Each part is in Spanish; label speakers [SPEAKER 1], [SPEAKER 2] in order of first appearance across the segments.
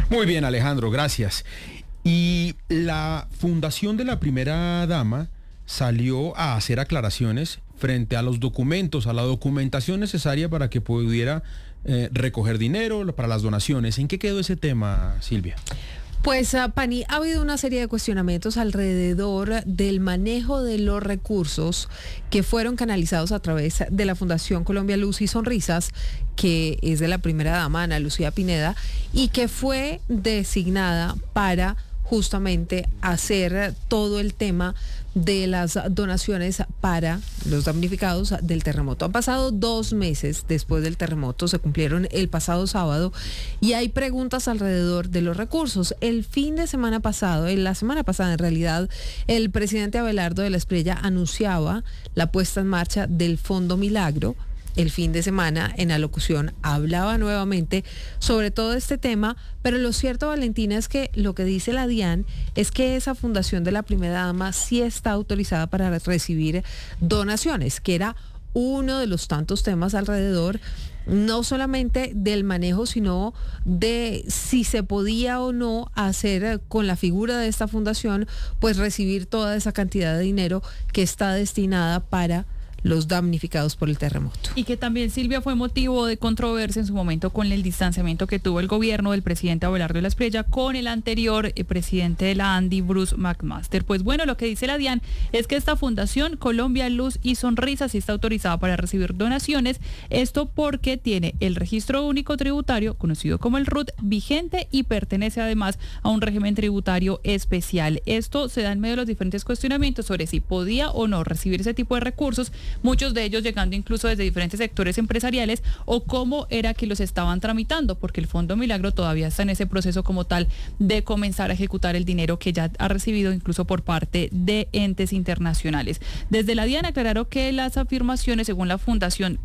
[SPEAKER 1] Muy bien, Alejandro, gracias. Y la fundación de la primera dama salió a hacer aclaraciones frente a los documentos, a la documentación necesaria para que pudiera recoger dinero para las donaciones. ¿En qué quedó ese tema, Silvia?
[SPEAKER 2] Pues, Pani, ha habido una serie de cuestionamientos alrededor del manejo de los recursos que fueron canalizados a través de la Fundación Colombia Luz y Sonrisas, que es de la primera dama, Ana Lucía Pineda, y que fue designada para justamente hacer todo el tema de las donaciones para los damnificados del terremoto. Han pasado 2 meses después del terremoto, se cumplieron el pasado sábado y hay preguntas alrededor de los recursos. El fin de semana pasado, la semana pasada en realidad, el presidente Abelardo de la Espriella anunciaba la puesta en marcha del Fondo Milagro. El fin de semana, en alocución, hablaba nuevamente sobre todo este tema, pero lo cierto, Valentina, es que lo que dice la DIAN es que esa fundación de la primera dama sí está autorizada para recibir donaciones, que era uno de los tantos temas alrededor, no solamente del manejo, sino de si se podía o no hacer con la figura de esta fundación, pues recibir toda esa cantidad de dinero que está destinada para los damnificados por el terremoto.
[SPEAKER 3] Y que también, Silvia, fue motivo de controversia en su momento con el distanciamiento que tuvo el gobierno del presidente Abelardo de la Espriella con el anterior presidente de la ANDI, Bruce McMaster. Pues bueno, lo que dice la DIAN es que esta fundación, Colombia Luz y Sonrisas, sí está autorizada para recibir donaciones, esto porque tiene el registro único tributario, conocido como el RUT, vigente y pertenece además a un régimen tributario especial. Esto se da en medio de los diferentes cuestionamientos sobre si podía o no recibir ese tipo de recursos, muchos de ellos llegando incluso desde diferentes sectores empresariales, o cómo era que los estaban tramitando, porque el Fondo Milagro todavía está en ese proceso como tal de comenzar a ejecutar el dinero que ya ha recibido incluso por parte de entes internacionales. Desde la DIAN aclararon que las afirmaciones según la fundación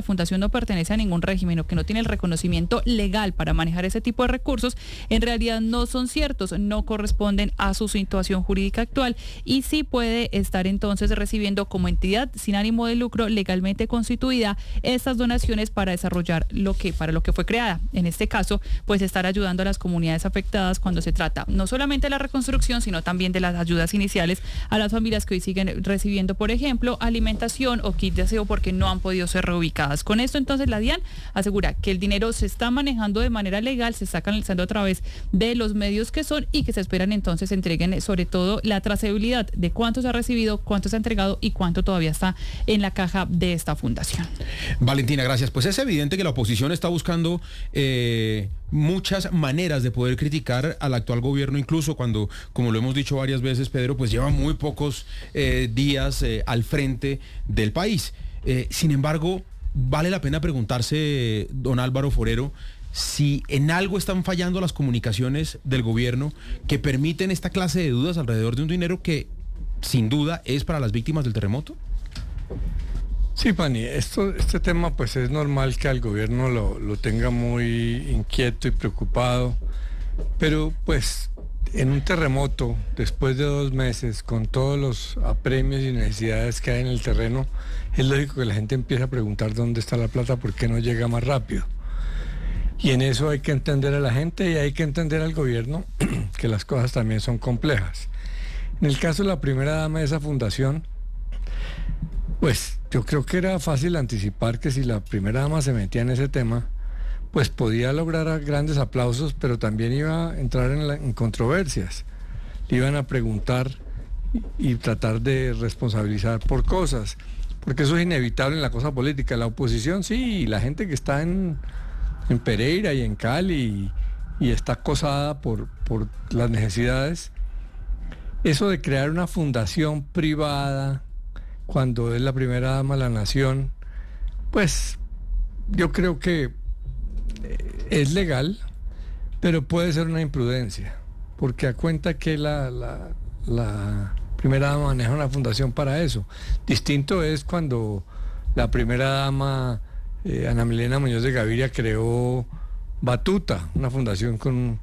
[SPEAKER 3] no pertenece a ningún régimen o que no tiene el reconocimiento legal para manejar ese tipo de recursos, en realidad no son ciertos, no corresponden a su situación jurídica actual y sí puede estar entonces recibiendo como entidad sin ánimo de lucro legalmente constituida estas donaciones para desarrollar para lo que fue creada. En este caso, pues estar ayudando a las comunidades afectadas cuando se trata no solamente de la reconstrucción, sino también de las ayudas iniciales a las familias que hoy siguen recibiendo, por ejemplo, alimentación o kit de aseo porque no han podido ser reubicadas. Con esto, entonces, la DIAN asegura que el dinero se está manejando de manera legal, se está canalizando a través de los medios que son y que se esperan entonces entreguen sobre todo la trazabilidad de cuánto se ha recibido, cuánto se ha entregado y cuánto todavía está en la caja de esta fundación.
[SPEAKER 1] Valentina, gracias. Pues es evidente que la oposición está buscando muchas maneras de poder criticar al actual gobierno, incluso cuando, como lo hemos dicho varias veces, Pedro, pues lleva muy pocos días al frente del país. Sin embargo, vale la pena preguntarse, don Álvaro Forero, si en algo están fallando las comunicaciones del gobierno que permiten esta clase de dudas alrededor de un dinero que, sin duda, es para las víctimas del terremoto.
[SPEAKER 4] Sí, Pani, este tema pues es normal que al gobierno lo tenga muy inquieto y preocupado, pero pues en un terremoto, después de 2 meses, con todos los apremios y necesidades que hay en el terreno, es lógico que la gente empiece a preguntar dónde está la plata, por qué no llega más rápido. Y en eso hay que entender a la gente y hay que entender al gobierno que las cosas también son complejas. En el caso de la primera dama de esa fundación, pues yo creo que era fácil anticipar que si la primera dama se metía en ese tema, pues podía lograr grandes aplausos, pero también iba a entrar en controversias. Le iban a preguntar y tratar de responsabilizar por cosas, porque eso es inevitable en la cosa política. La oposición sí, y la gente que está en Pereira y en Cali y está acosada por las necesidades. Eso de crear una fundación privada cuando es la primera dama de la nación, pues yo creo que es legal, pero puede ser una imprudencia, porque a cuenta que la primera dama maneja una fundación para eso. Distinto es cuando la primera dama, Ana Milena Muñoz de Gaviria, creó Batuta, una fundación con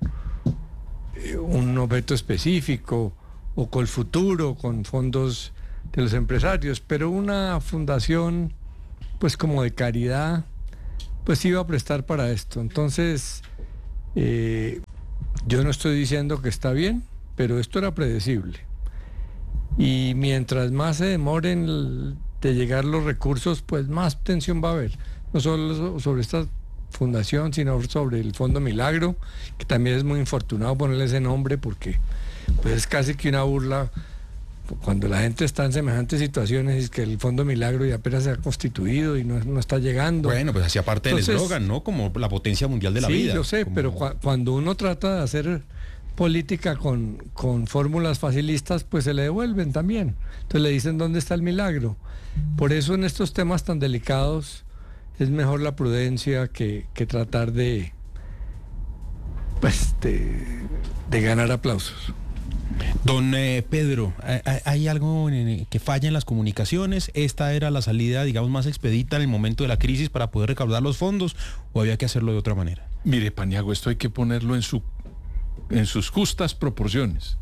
[SPEAKER 4] un objeto específico, o Colfuturo, con fondos de los empresarios, pero una fundación pues como de caridad pues iba a prestar para esto. Entonces Yo no estoy diciendo que está bien, pero esto era predecible. Y mientras más se demoren de llegar los recursos, pues más tensión va a haber. No solo sobre esta fundación, sino sobre el Fondo Milagro, que también es muy infortunado ponerle ese nombre porque pues es casi que una burla cuando la gente está en semejantes situaciones, es que el Fondo Milagro ya apenas se ha constituido y no está llegando.
[SPEAKER 1] Bueno, pues hacía parte del eslogan, ¿no? Como la potencia mundial de la vida.
[SPEAKER 4] Sí, yo sé,
[SPEAKER 1] como...
[SPEAKER 4] pero cuando uno trata de hacer política con fórmulas facilistas, pues se le devuelven también. Entonces le dicen dónde está el milagro. Por eso en estos temas tan delicados es mejor la prudencia que tratar de ganar aplausos.
[SPEAKER 1] Don Pedro, ¿hay algo que falla en las comunicaciones? ¿Esta era la salida, digamos, más expedita en el momento de la crisis para poder recaudar los fondos o había que hacerlo de otra manera?
[SPEAKER 5] Mire, Paniagua, esto hay que ponerlo en sus justas proporciones.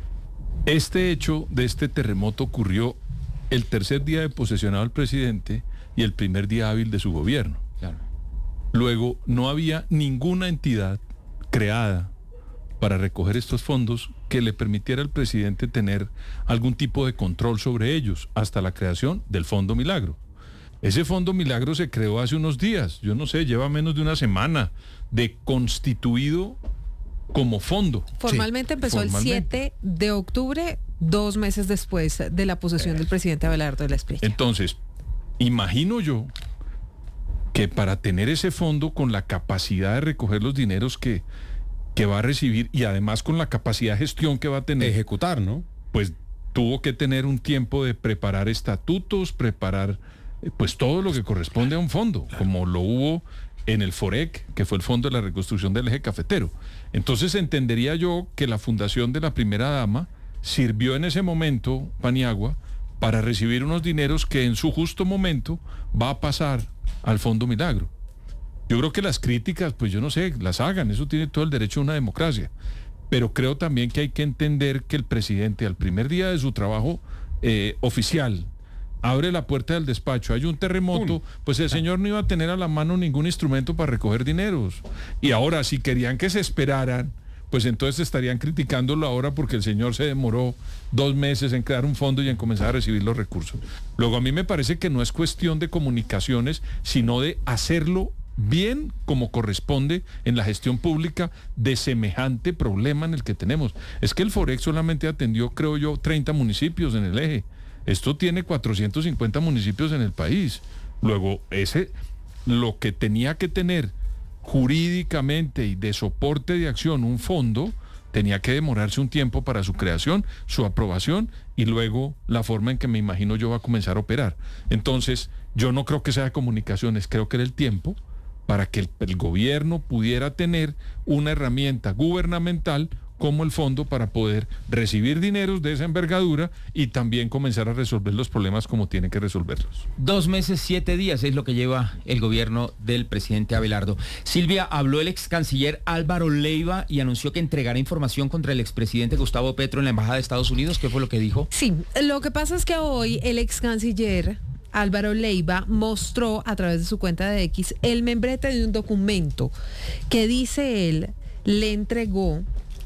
[SPEAKER 5] Este hecho de este terremoto ocurrió el tercer día de posesionado del presidente y el primer día hábil de su gobierno.
[SPEAKER 1] Claro.
[SPEAKER 5] Luego, no había ninguna entidad creada para recoger estos fondos que le permitiera al presidente tener algún tipo de control sobre ellos, hasta la creación del Fondo Milagro. Ese Fondo Milagro se creó hace unos días, yo no sé, lleva menos de una semana de constituido como fondo.
[SPEAKER 2] Formalmente empezó el 7 de octubre, 2 meses después de la posesión del presidente Abelardo de la Espriella.
[SPEAKER 5] Entonces, imagino yo que para tener ese fondo con la capacidad de recoger los dineros que va a recibir y además con la capacidad de gestión que va a tener,
[SPEAKER 1] ejecutar, ¿no?
[SPEAKER 5] Pues tuvo que tener un tiempo de preparar estatutos, preparar pues todo lo que corresponde a un fondo, como lo hubo en el FOREC, que fue el Fondo de la Reconstrucción del Eje Cafetero. Entonces entendería yo que la fundación de la primera dama sirvió en ese momento, Paniagua, para recibir unos dineros que en su justo momento va a pasar al Fondo Milagro. Yo creo que las críticas, pues yo no sé, las hagan, eso tiene todo el derecho a una democracia. Pero creo también que hay que entender que el presidente al primer día de su trabajo oficial abre la puerta del despacho, hay un terremoto, pues el señor no iba a tener a la mano ningún instrumento para recoger dineros. Y ahora, si querían que se esperaran, pues entonces estarían criticándolo ahora porque el señor se demoró 2 meses en crear un fondo y en comenzar a recibir los recursos. Luego, a mí me parece que no es cuestión de comunicaciones, sino de hacerlo bien como corresponde en la gestión pública de semejante problema en el que tenemos. Es que el FOREC solamente atendió, creo yo, 30 municipios en el eje. Esto tiene 450 municipios en el país. Luego, lo que tenía que tener jurídicamente y de soporte de acción un fondo, tenía que demorarse un tiempo para su creación, su aprobación y luego la forma en que me imagino yo va a comenzar a operar. Entonces, yo no creo que sea de comunicaciones, creo que era el tiempo para que el gobierno pudiera tener una herramienta gubernamental como el fondo para poder recibir dineros de esa envergadura y también comenzar a resolver los problemas como tiene que resolverlos.
[SPEAKER 6] 2 meses, 7 días es lo que lleva el gobierno del presidente Abelardo. Silvia, habló el ex canciller Álvaro Leiva y anunció que entregará información contra el expresidente Gustavo Petro en la Embajada de Estados Unidos. ¿Qué fue lo que dijo?
[SPEAKER 2] Sí, lo que pasa es que hoy el ex canciller Álvaro Leiva mostró a través de su cuenta de X el membrete de un documento que dice él le entregó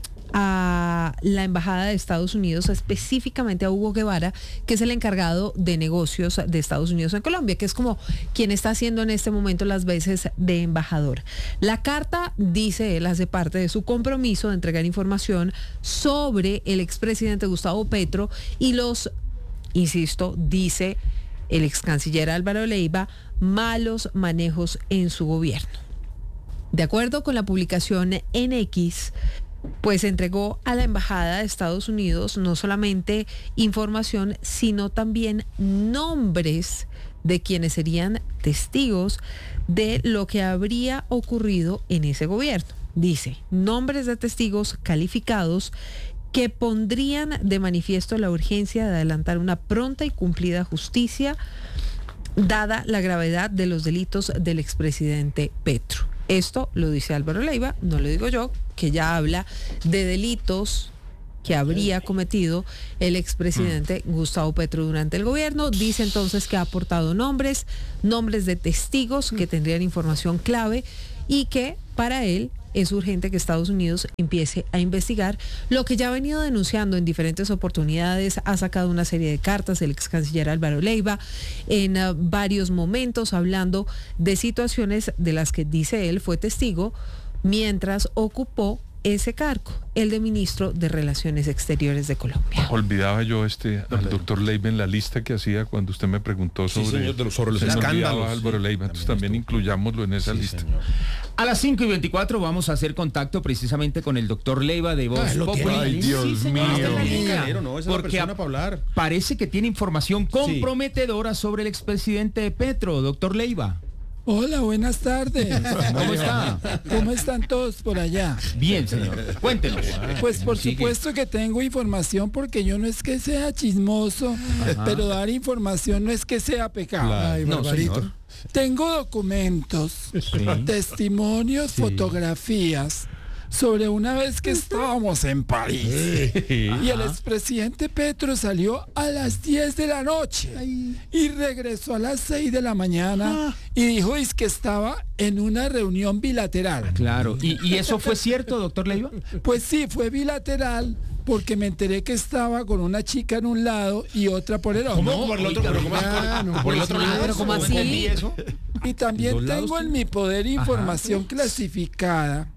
[SPEAKER 2] a la Embajada de Estados Unidos, específicamente a Hugo Guevara, que es el encargado de negocios de Estados Unidos en Colombia, que es como quien está haciendo en este momento las veces de embajador. La carta, dice él, hace parte de su compromiso de entregar información sobre el expresidente Gustavo Petro y los, insisto, dice el ex canciller Álvaro Leiva, malos manejos en su gobierno. De acuerdo con la publicación en X, pues entregó a la Embajada de Estados Unidos no solamente información, sino también nombres de quienes serían testigos de lo que habría ocurrido en ese gobierno. Dice, nombres de testigos calificados que pondrían de manifiesto la urgencia de adelantar una pronta y cumplida justicia, dada la gravedad de los delitos del expresidente Petro. Esto lo dice Álvaro Leiva, no lo digo yo, que ya habla de delitos que habría cometido el expresidente Gustavo Petro durante el gobierno. Dice entonces que ha aportado nombres de testigos que tendrían información clave y que para él es urgente que Estados Unidos empiece a investigar lo que ya ha venido denunciando en diferentes oportunidades. Ha sacado una serie de cartas el ex canciller Álvaro Leiva en varios momentos hablando de situaciones de las que, dice él, fue testigo mientras ocupó ese cargo, el de ministro de Relaciones Exteriores de Colombia.
[SPEAKER 5] Olvidaba yo al doctor Leiva en la lista que hacía cuando usted me preguntó sobre
[SPEAKER 1] los escándalos.
[SPEAKER 5] Álvaro Leiva, entonces también incluyámoslo en esa lista.
[SPEAKER 1] Señor.
[SPEAKER 6] A las 5:24 vamos a hacer contacto precisamente con el doctor Leiva de Voz Populi.
[SPEAKER 5] Ay, Dios mío.
[SPEAKER 6] Está en la línea,
[SPEAKER 1] Calero, no, esa es la
[SPEAKER 6] porque
[SPEAKER 1] persona para hablar.
[SPEAKER 6] parece que tiene información comprometedora sobre el expresidente Petro, doctor Leiva.
[SPEAKER 7] Hola, buenas tardes.
[SPEAKER 6] ¿Cómo está?
[SPEAKER 7] ¿Cómo están todos por allá?
[SPEAKER 6] Bien, señor. Cuéntenos.
[SPEAKER 7] Pues por supuesto que tengo información porque yo no es que sea chismoso, pero dar información no es que sea pecado.
[SPEAKER 1] Ay,
[SPEAKER 6] No,
[SPEAKER 1] Barbarito.
[SPEAKER 6] señor.
[SPEAKER 7] Tengo documentos, testimonios, fotografías sobre una vez que estábamos en París y el expresidente Petro salió a las 10 de la noche y regresó a las 6 de la mañana y dijo es que estaba en una reunión bilateral.
[SPEAKER 6] Claro. ¿Y eso fue cierto, doctor Leiva?
[SPEAKER 7] Pues sí, fue bilateral porque me enteré que estaba con una chica en un lado y otra por el otro.
[SPEAKER 1] ¿Cómo? Por el otro, pero ¿cómo? Por el otro lado.
[SPEAKER 2] Pero ¿cómo así?
[SPEAKER 6] ¿Entendí eso?
[SPEAKER 7] Y también
[SPEAKER 1] ¿Dos lados
[SPEAKER 7] tengo en
[SPEAKER 1] tiene?
[SPEAKER 7] mi poder información clasificada,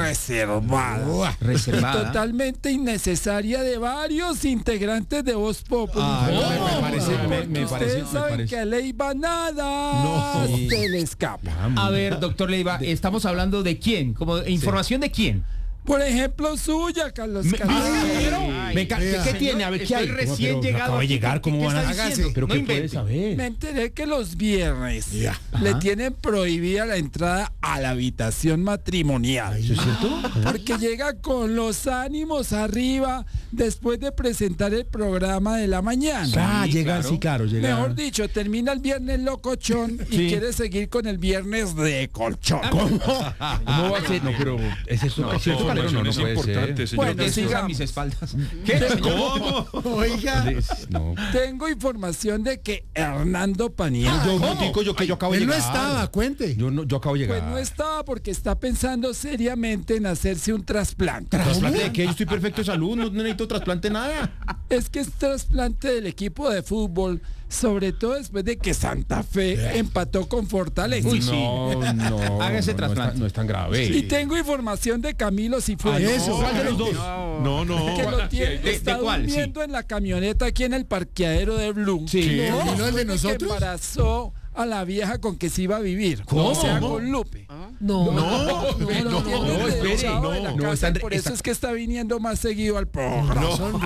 [SPEAKER 7] reservada,
[SPEAKER 6] Reservada.
[SPEAKER 7] totalmente innecesaria de varios integrantes de Voz Populi.
[SPEAKER 1] Me parece, me
[SPEAKER 7] Ustedes
[SPEAKER 1] parece, me
[SPEAKER 7] saben
[SPEAKER 1] parece.
[SPEAKER 7] que a Leiva nada
[SPEAKER 1] No.
[SPEAKER 7] se le escapa.
[SPEAKER 6] A ver, doctor Leiva, estamos hablando de quién, como información de quién.
[SPEAKER 7] Por ejemplo, suya, Carlos Canciller.
[SPEAKER 1] Venga, ¿qué tiene? A ver, ¿qué hay?
[SPEAKER 6] Estoy recién llegado.
[SPEAKER 1] Acaba de
[SPEAKER 6] aquí.
[SPEAKER 1] llegar, ¿cómo
[SPEAKER 6] ¿Qué
[SPEAKER 1] van a
[SPEAKER 6] está diciendo?
[SPEAKER 1] Pero
[SPEAKER 6] No
[SPEAKER 1] ¿qué puede
[SPEAKER 6] invente.
[SPEAKER 1] saber?
[SPEAKER 7] Me enteré que los viernes le tienen prohibida la entrada a la habitación matrimonial.
[SPEAKER 1] ¿Eso es cierto?
[SPEAKER 7] Porque llega con los ánimos arriba después de presentar el programa de la mañana.
[SPEAKER 1] Llega, sí, claro, llega.
[SPEAKER 7] Mejor dicho, termina el viernes locochón y
[SPEAKER 1] Sí.
[SPEAKER 7] quiere seguir con el viernes de colchón.
[SPEAKER 1] ¿Cómo va a ser? No, pero es eso,
[SPEAKER 5] No,
[SPEAKER 1] es eso, Calero, no, no
[SPEAKER 5] es
[SPEAKER 1] puede
[SPEAKER 5] importante,
[SPEAKER 1] ser.
[SPEAKER 5] señor.
[SPEAKER 7] Bueno,
[SPEAKER 6] Eso es a
[SPEAKER 7] sigamos.
[SPEAKER 6] mis espaldas.
[SPEAKER 1] ¿Cómo? Oiga. No.
[SPEAKER 7] Tengo información de que Hernando Paniagua
[SPEAKER 1] Yo acabo de
[SPEAKER 8] Él no
[SPEAKER 1] llegar.
[SPEAKER 8] estaba, cuente.
[SPEAKER 1] Yo acabo de llegar.
[SPEAKER 7] pues no estaba porque está pensando seriamente en hacerse un trasplante.
[SPEAKER 1] ¿Trasplante de qué? Yo estoy perfecto de salud, no necesito trasplante nada.
[SPEAKER 7] Es que es trasplante del equipo de fútbol, sobre todo después de que Santa Fe empató con Fortaleza.
[SPEAKER 6] Uy, sí.
[SPEAKER 1] No.
[SPEAKER 6] Hágase trasplante.
[SPEAKER 1] No es tan grave.
[SPEAKER 7] Y tengo información de Camilo Cifuentes.
[SPEAKER 8] Eso.
[SPEAKER 1] ¿Cuál de los dos?
[SPEAKER 8] No.
[SPEAKER 7] Que lo tiene,
[SPEAKER 6] ¿De
[SPEAKER 7] está
[SPEAKER 6] cuál?
[SPEAKER 7] durmiendo en la camioneta aquí en el parqueadero de Blue.
[SPEAKER 1] Sí.
[SPEAKER 8] ¿Y no el de
[SPEAKER 7] Que
[SPEAKER 8] nosotros?
[SPEAKER 7] embarazó a la vieja con que se iba a vivir.
[SPEAKER 1] ¿Cómo?
[SPEAKER 7] O sea, con Lupe.
[SPEAKER 2] No.
[SPEAKER 7] Lo tiene
[SPEAKER 1] espere,
[SPEAKER 7] echado de la
[SPEAKER 1] no,
[SPEAKER 7] casa,
[SPEAKER 1] está-
[SPEAKER 7] por eso
[SPEAKER 1] está-
[SPEAKER 7] es que está viniendo más seguido al programa.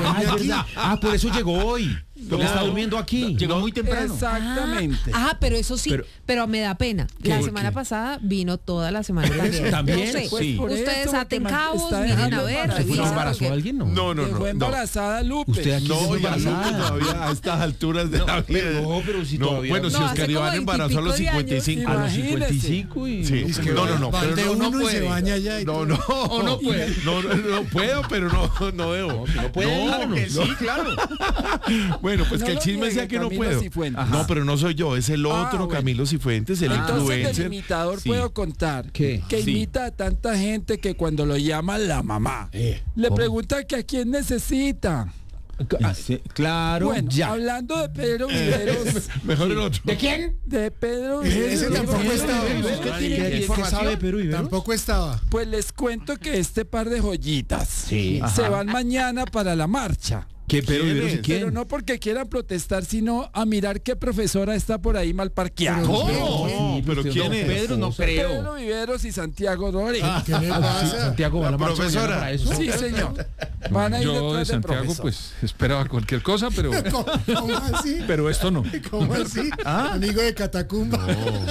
[SPEAKER 1] Por eso llegó hoy. Porque está durmiendo aquí.
[SPEAKER 6] Llegó muy temprano.
[SPEAKER 7] Exactamente.
[SPEAKER 2] Pero eso sí, pero me da pena. La
[SPEAKER 1] ¿Qué?
[SPEAKER 2] semana pasada vino toda la semana.
[SPEAKER 1] ¿También?
[SPEAKER 2] Yo sé,
[SPEAKER 7] Pues
[SPEAKER 6] Sí.
[SPEAKER 7] por
[SPEAKER 2] Ustedes
[SPEAKER 7] eso,
[SPEAKER 2] aten
[SPEAKER 7] porque
[SPEAKER 2] cabos,
[SPEAKER 7] está
[SPEAKER 2] miren
[SPEAKER 7] dejando
[SPEAKER 2] a ver,
[SPEAKER 7] embarazada.
[SPEAKER 1] ¿Se fue
[SPEAKER 2] revisen,
[SPEAKER 1] embarazó
[SPEAKER 2] porque-
[SPEAKER 1] a alguien? No.
[SPEAKER 7] Dejó embarazada Lupe.
[SPEAKER 1] Usted aquí
[SPEAKER 8] No,
[SPEAKER 1] se
[SPEAKER 8] ya
[SPEAKER 1] embarazada.
[SPEAKER 8] todavía a estas alturas de la vida.
[SPEAKER 1] Pero si
[SPEAKER 8] No,
[SPEAKER 1] todavía.
[SPEAKER 8] bueno, si
[SPEAKER 2] No,
[SPEAKER 8] Oscar
[SPEAKER 2] hace
[SPEAKER 8] Iván
[SPEAKER 2] como
[SPEAKER 8] embarazó a los
[SPEAKER 2] 20 y pico de años,
[SPEAKER 8] 55.
[SPEAKER 1] A los
[SPEAKER 7] Imagínese.
[SPEAKER 1] 55 y...
[SPEAKER 8] Sí, no, Van pero de no uno y se puede. baña allá y
[SPEAKER 1] No puede.
[SPEAKER 8] No puedo, pero no debo.
[SPEAKER 1] No puede.
[SPEAKER 8] No,
[SPEAKER 1] díganos.
[SPEAKER 6] Sí, claro.
[SPEAKER 8] Bueno, pues
[SPEAKER 7] No
[SPEAKER 8] que el
[SPEAKER 7] lo
[SPEAKER 8] chisme
[SPEAKER 7] niegue,
[SPEAKER 8] sea que no
[SPEAKER 7] Camilo
[SPEAKER 8] puedo.
[SPEAKER 7] Cifuentes.
[SPEAKER 8] No, pero no soy yo, es el otro
[SPEAKER 7] bueno.
[SPEAKER 8] Camilo Cifuentes, el
[SPEAKER 7] Entonces del
[SPEAKER 8] influencer.
[SPEAKER 7] imitador
[SPEAKER 6] Sí.
[SPEAKER 7] puedo contar
[SPEAKER 1] ¿Qué?
[SPEAKER 7] que
[SPEAKER 6] Sí.
[SPEAKER 7] imita a tanta gente que cuando lo llama la mamá le pregunta que a quién necesita.
[SPEAKER 6] Sí, claro.
[SPEAKER 7] Bueno,
[SPEAKER 6] ya.
[SPEAKER 7] hablando de Pedro Viveros,
[SPEAKER 8] Mejor el otro.
[SPEAKER 6] ¿De quién?
[SPEAKER 7] de Pedro Viveros,
[SPEAKER 8] Ese tampoco
[SPEAKER 7] Pedro
[SPEAKER 8] estaba.
[SPEAKER 7] Viveros,
[SPEAKER 1] ¿Qué sabe Perú y
[SPEAKER 8] Tampoco estaba.
[SPEAKER 7] pues les cuento que este par de joyitas
[SPEAKER 1] Sí.
[SPEAKER 7] se van mañana para la marcha.
[SPEAKER 1] ¿Qué Perú y
[SPEAKER 8] ¿Quién
[SPEAKER 1] Viveros y
[SPEAKER 8] es?
[SPEAKER 1] quién?
[SPEAKER 7] Pero no porque quieran protestar, sino a mirar qué profesora está por ahí mal parqueada.
[SPEAKER 8] No, pero ¿quién es?
[SPEAKER 6] Pedro, no creo.
[SPEAKER 7] Pedro Viveros y Santiago Dori.
[SPEAKER 8] ¿Qué le pasa?
[SPEAKER 1] Santiago va a la marcha mañana
[SPEAKER 8] profesora.
[SPEAKER 1] para eso.
[SPEAKER 7] Sí, señor. Van a ir
[SPEAKER 5] Yo de
[SPEAKER 7] detrás del
[SPEAKER 5] Santiago,
[SPEAKER 7] profesor.
[SPEAKER 5] pues esperaba cualquier cosa, pero
[SPEAKER 8] ¿Cómo así?
[SPEAKER 5] esto no.
[SPEAKER 8] ¿Cómo así? Amigo de Catacumba.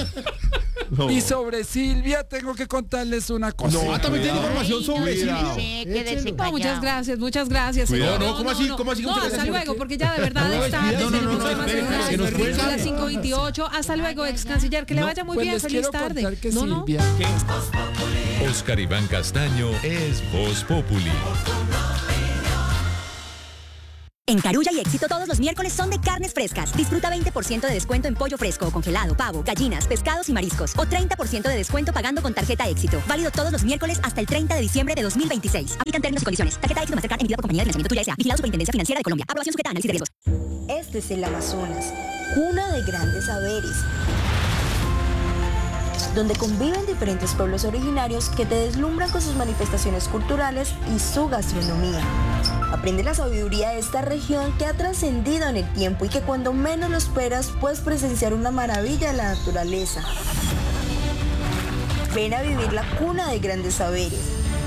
[SPEAKER 7] Y sobre Silvia tengo que contarles una cosa.
[SPEAKER 1] También tiene información sobre
[SPEAKER 8] Cuidado.
[SPEAKER 2] No, muchas gracias.
[SPEAKER 1] Cuidado,
[SPEAKER 2] señor.
[SPEAKER 1] no, ¿cómo así? ¿Cómo así?
[SPEAKER 2] No,
[SPEAKER 1] ¿Cómo te
[SPEAKER 2] hasta
[SPEAKER 1] hace?
[SPEAKER 2] luego, porque ya de verdad
[SPEAKER 1] No,
[SPEAKER 2] es tarde.
[SPEAKER 1] no, no,
[SPEAKER 2] tenemos
[SPEAKER 1] no,
[SPEAKER 2] temas
[SPEAKER 1] espere,
[SPEAKER 2] centrales.
[SPEAKER 1] que nos cuente.
[SPEAKER 2] Son las 5:28. Hasta luego, ex canciller. Que le vaya muy
[SPEAKER 7] Pues
[SPEAKER 2] bien.
[SPEAKER 7] les
[SPEAKER 2] Feliz
[SPEAKER 7] quiero
[SPEAKER 2] tarde.
[SPEAKER 7] contar que
[SPEAKER 2] No, no.
[SPEAKER 7] Silvia
[SPEAKER 9] Oscar Iván Castaño es Voz Populi.
[SPEAKER 10] En Carulla y Éxito todos los miércoles son de carnes frescas. Disfruta 20% de descuento en pollo fresco o congelado, pavo, gallinas, pescados y mariscos. O 30% de descuento pagando con tarjeta Éxito. Válido todos los miércoles hasta el 30 de diciembre de 2026. Aplican términos y condiciones. Tarjeta Éxito Mastercard emitida por compañía de financiamiento Tuya S.A. Vigilado Superintendencia Financiera de Colombia. Aprobación sujeta a análisis de riesgos.
[SPEAKER 11] Este es el Amazonas, cuna de grandes saberes, donde conviven diferentes pueblos originarios que te deslumbran con sus manifestaciones culturales y su gastronomía. Aprende la sabiduría de esta región que ha trascendido en el tiempo y que cuando menos lo esperas puedes presenciar una maravilla de la naturaleza. Ven a vivir la cuna de grandes saberes.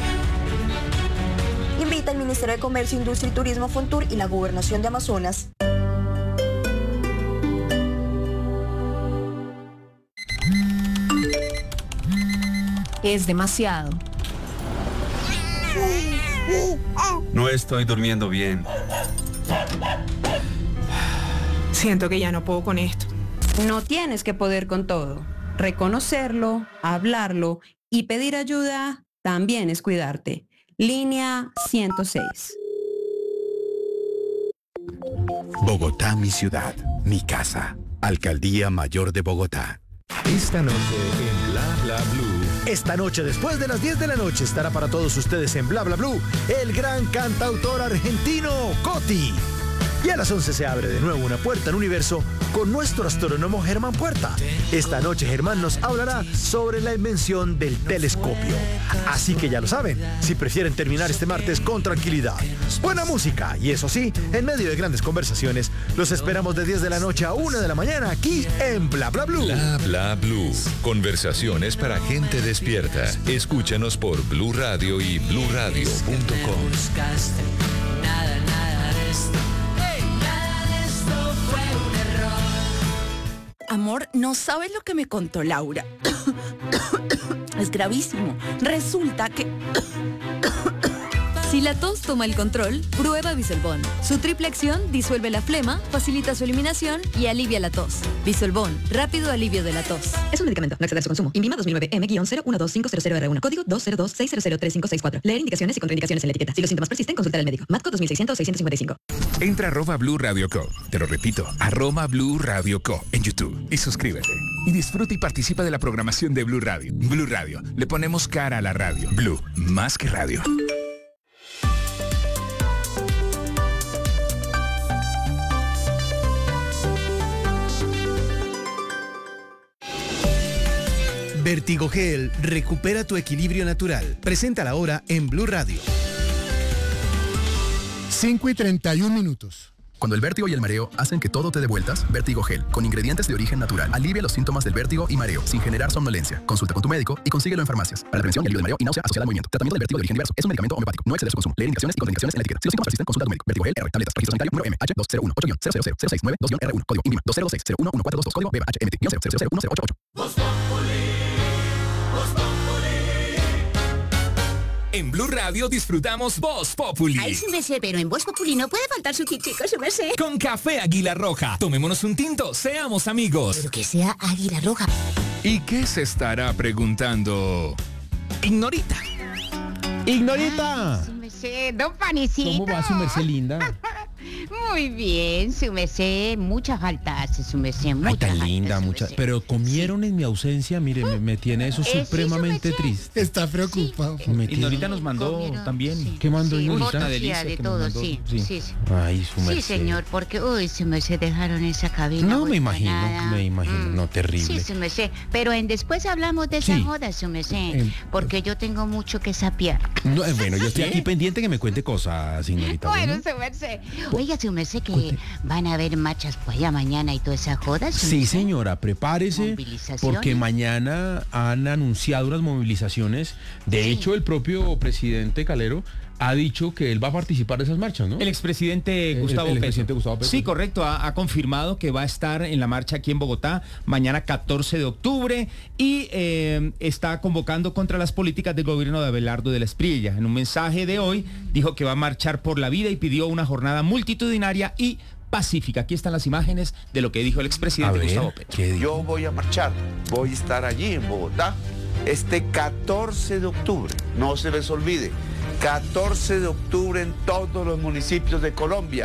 [SPEAKER 11] Invita al Ministerio de Comercio, Industria y Turismo, Fontur y la Gobernación de Amazonas.
[SPEAKER 2] Es demasiado.
[SPEAKER 12] No estoy durmiendo bien.
[SPEAKER 13] Siento que ya no puedo con esto.
[SPEAKER 14] No tienes que poder con todo. Reconocerlo, hablarlo y pedir ayuda también es cuidarte. Línea 106.
[SPEAKER 15] Bogotá, mi ciudad, mi casa. Alcaldía Mayor de Bogotá.
[SPEAKER 9] Esta noche en Bla Bla Blue.
[SPEAKER 16] Esta noche, después de las 10 de la noche, estará para todos ustedes en Bla Bla Blue el gran cantautor argentino Coti. Y a las 11 se abre de nuevo una puerta al universo con nuestro astrónomo Germán Puerta. Esta noche Germán nos hablará sobre la invención del telescopio. Así que ya lo saben, si prefieren terminar este martes con tranquilidad, buena música y eso sí, en medio de grandes conversaciones, los esperamos de 10 de la noche a 1 de la mañana aquí en Bla Bla Blue.
[SPEAKER 9] Bla Bla Blue. Conversaciones para gente despierta. Escúchanos por Blue Radio y bluradio.com.
[SPEAKER 17] Amor, no sabes lo que me contó Laura. Es gravísimo. Resulta que...
[SPEAKER 18] Si la tos toma el control, prueba Bisolbón. Su triple acción disuelve la flema, facilita su eliminación y alivia la tos. Bisolbón, rápido alivio de la tos.
[SPEAKER 10] Es un medicamento, no exceder su consumo. INVIMA 2009 M-012500R1, código 20260035564. Leer indicaciones y contraindicaciones en la etiqueta. Si los síntomas persisten, consultar al médico. MATCO 2600-655.
[SPEAKER 19] Entra @Blue Radio Co. Te lo repito, @Blue Radio Co. en YouTube y suscríbete. Y disfruta y participa de la programación de Blue Radio. Blue Radio, le ponemos cara a la radio. Blue, más que radio.
[SPEAKER 20] Vertigogel recupera tu equilibrio natural. Presenta la hora en Blue Radio.
[SPEAKER 21] 5:31.
[SPEAKER 22] Cuando el vértigo y el mareo hacen que todo te dé vueltas, Vertigogel, con ingredientes de origen natural, alivia los síntomas del vértigo y mareo, sin generar somnolencia. Consulta con tu médico y consíguelo en farmacias. Para la prevención y alivio del mareo y náusea asociada al movimiento. Tratamiento del vértigo de origen diverso. Es un medicamento homeopático. No exceder su consumo. Leer indicaciones y contraindicaciones en la etiqueta. Si los síntomas persisten, consulta a tu médico. Vertigogel R. Tabletas. Registro sanitario número MH2018-0000692-R1. Código INVIMA 206-01142. Código BHMT-0001088.
[SPEAKER 23] En Blue Radio disfrutamos Voz Populi.
[SPEAKER 24] Ay, su merced, pero en Voz Populi no puede faltar su tintico, su merced.
[SPEAKER 23] Con café Águila Roja. Tomémonos un tinto, seamos amigos.
[SPEAKER 24] Pero que sea Águila Roja.
[SPEAKER 19] ¿Y qué se estará preguntando
[SPEAKER 23] Ignorita?
[SPEAKER 1] ¡Ignorita!
[SPEAKER 24] Su merced, don Panicito.
[SPEAKER 1] ¿Cómo va su merced linda?
[SPEAKER 24] Muy bien, su merced. Mucha falta hace, su merced.
[SPEAKER 1] Ay, tan linda, muchas. Pero comieron en mi ausencia, mire, me tiene eso supremamente triste.
[SPEAKER 8] Está preocupado.
[SPEAKER 6] Ignorita nos mandó también.
[SPEAKER 24] Sí.
[SPEAKER 1] ¿Qué mandó Ignorita?
[SPEAKER 24] Una delicia de todo, sí.
[SPEAKER 1] Ay, su merced.
[SPEAKER 24] Sí, señor, porque, uy, su merced dejaron esa cabina.
[SPEAKER 1] No, me imagino, no, terrible.
[SPEAKER 24] Sí, su merced. Pero después hablamos de esa joda, su merced, porque yo tengo mucho que sapear.
[SPEAKER 1] No, bueno, yo estoy aquí pendiente que me cuente cosas, Ignorita.
[SPEAKER 24] Bueno, su merced. Oiga, su merced, que van a haber marchas por allá mañana y toda esa joda.
[SPEAKER 1] Sí, señora, prepárese, porque mañana han anunciado unas movilizaciones. De hecho, el propio presidente Calero ha dicho que él va a participar de esas marchas, ¿no?
[SPEAKER 6] El expresidente Gustavo Petro.
[SPEAKER 1] Presidente Gustavo Petro.
[SPEAKER 6] Sí, correcto. Ha confirmado que va a estar en la marcha aquí en Bogotá mañana 14 de octubre y está convocando contra las políticas del gobierno de Abelardo de la Espriella. En un mensaje de hoy dijo que va a marchar por la vida y pidió una jornada multitudinaria y pacífica. Aquí están las imágenes de lo que dijo el expresidente Gustavo Petro.
[SPEAKER 25] Yo voy a marchar, voy a estar allí en Bogotá este 14 de octubre. No se les olvide. 14 de octubre en todos los municipios de Colombia.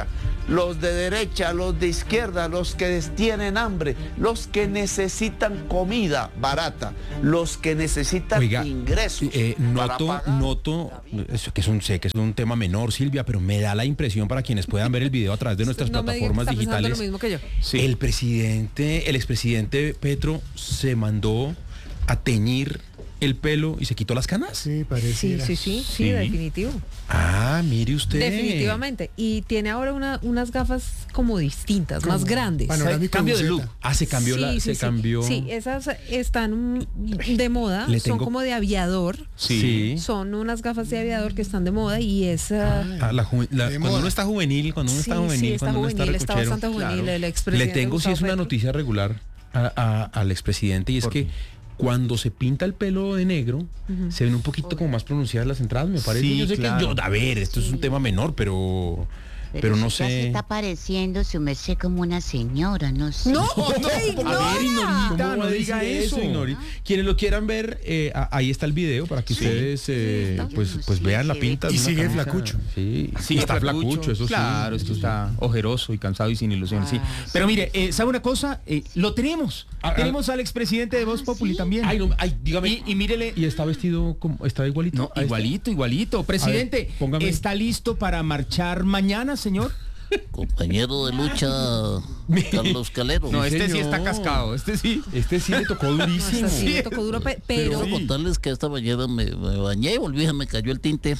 [SPEAKER 25] los de derecha, los de izquierda, los que tienen hambre, los que necesitan comida barata, los que necesitan ingresos.
[SPEAKER 1] Noto, sé que es un tema menor, Silvia, pero me da la impresión, para quienes puedan ver el video a través de nuestras plataformas digitales,
[SPEAKER 2] lo mismo que yo.
[SPEAKER 1] Sí. El expresidente Petro se mandó a teñir el pelo y se quitó las canas.
[SPEAKER 8] Sí, pareciera.
[SPEAKER 2] Sí, definitivo.
[SPEAKER 1] Ah, mire usted.
[SPEAKER 2] Definitivamente. Y tiene ahora unas gafas como distintas, más grandes.
[SPEAKER 1] Cambio de look. Se cambió cambió.
[SPEAKER 2] Sí, esas están de moda, son como de aviador.
[SPEAKER 1] Sí.
[SPEAKER 2] Son unas gafas de aviador que están de moda y es
[SPEAKER 1] cuando uno está juvenil, cuando uno está
[SPEAKER 2] bastante juvenil, el expresidente.
[SPEAKER 1] Le tengo es una noticia regular al expresidente, y es que cuando se pinta el pelo de negro, se ven un poquito como más pronunciadas las entradas, me parece.
[SPEAKER 6] Sí,
[SPEAKER 1] yo sé a ver, esto es un tema menor, pero no sé.
[SPEAKER 24] Se está pareciendo su merced como una señora, no sé.
[SPEAKER 2] No,
[SPEAKER 1] a ver, Ignorita, no diga eso, Ignorita. Quienes lo quieran ver, ahí está el video para que ustedes pues vean la pinta.
[SPEAKER 8] Y sigue flacucho.
[SPEAKER 1] Sí, está flacucho, eso
[SPEAKER 6] claro,
[SPEAKER 1] sí.
[SPEAKER 6] Esto está ojeroso y cansado y sin ilusiones, sí. Pero mire, ¿sabe una cosa? Lo tenemos. Tenemos al expresidente de Voz Populi también.
[SPEAKER 1] Dígame.
[SPEAKER 6] Y mírele.
[SPEAKER 1] ¿Y está vestido está igualito?
[SPEAKER 6] No, igualito. Presidente,
[SPEAKER 1] póngame.
[SPEAKER 6] ¿está listo para marchar mañana, señor?
[SPEAKER 3] Compañero de lucha, Carlos Calero.
[SPEAKER 6] No, sí está cascado. Este sí
[SPEAKER 1] le tocó durísimo.
[SPEAKER 2] Sí, le tocó duro, pero...
[SPEAKER 3] Quiero contarles que esta mañana me bañé y volví, me cayó el tinte.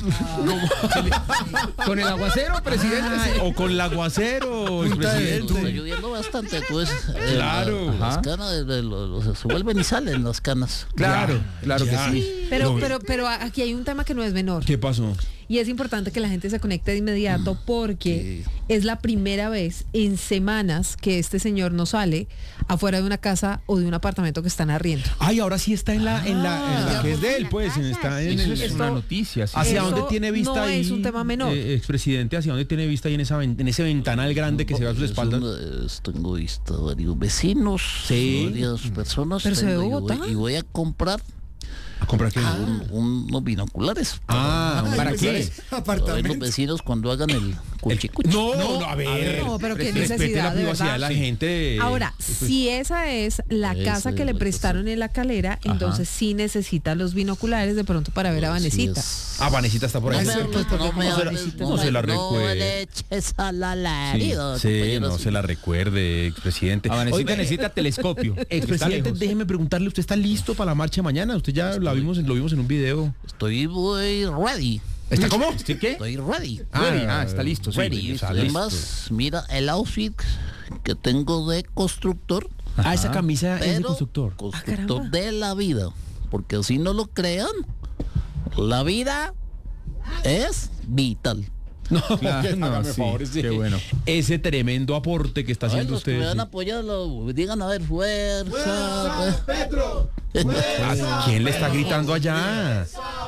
[SPEAKER 6] ¿Con el aguacero, presidente?
[SPEAKER 1] O con el aguacero, presidente.
[SPEAKER 3] Está lloviendo bastante, pues.
[SPEAKER 1] Claro.
[SPEAKER 3] Las canas se vuelven y salen las canas.
[SPEAKER 6] Claro que sí.
[SPEAKER 2] Pero aquí hay un tema que no es menor.
[SPEAKER 1] ¿Qué pasó?
[SPEAKER 2] Y es importante que la gente se conecte de inmediato porque es la primera vez en semanas que este señor no sale afuera de una casa o de un apartamento que están arriendo.
[SPEAKER 1] Ay, ahora sí está en la que es de él, pues. Está en
[SPEAKER 6] es una noticia. Sí.
[SPEAKER 1] ¿Hacia dónde tiene vista
[SPEAKER 2] no
[SPEAKER 1] ahí?
[SPEAKER 2] Es un tema menor.
[SPEAKER 1] Expresidente, ¿hacia dónde tiene vista ahí en ese ventanal grande que se ve a sus espaldas?
[SPEAKER 3] Tengo vista varios vecinos, varias personas.
[SPEAKER 2] Pero se ve Bogotá.
[SPEAKER 3] Y voy a comprar.
[SPEAKER 1] ¿A comprar qué?
[SPEAKER 3] Unos binoculares.
[SPEAKER 6] ¿Para qué?
[SPEAKER 3] Para los vecinos cuando hagan el cuchicuchi.
[SPEAKER 1] No, a ver.
[SPEAKER 2] No, pero qué
[SPEAKER 1] respete
[SPEAKER 2] necesidad,
[SPEAKER 1] la privacidad de la gente.
[SPEAKER 2] Ahora, si esa es la casa que le prestaron en La Calera, entonces sí necesita los binoculares de pronto para ver a Vanesita.
[SPEAKER 1] Vanesita está por ahí.
[SPEAKER 3] No se la recuerde.
[SPEAKER 1] No se la recuerde, expresidente.
[SPEAKER 6] A Vanesita necesita telescopio.
[SPEAKER 1] Expresidente, déjeme preguntarle, ¿usted está listo para la marcha mañana? Usted ya lo vimos en un video.
[SPEAKER 3] Estoy muy ready.
[SPEAKER 1] ¿Está cómo?
[SPEAKER 3] ¿Qué? Estoy ready.
[SPEAKER 6] Está listo.
[SPEAKER 3] Ready. Además, mira el outfit que tengo de constructor.
[SPEAKER 1] Esa camisa es de constructor.
[SPEAKER 3] Constructor de la vida. Porque si no lo crean, la vida es vital.
[SPEAKER 1] No, qué bueno. Ese tremendo aporte que está haciendo usted.
[SPEAKER 3] Me van a apoyar, digan a ver, fuerza
[SPEAKER 25] Petro.
[SPEAKER 1] ¿Quién le está gritando allá?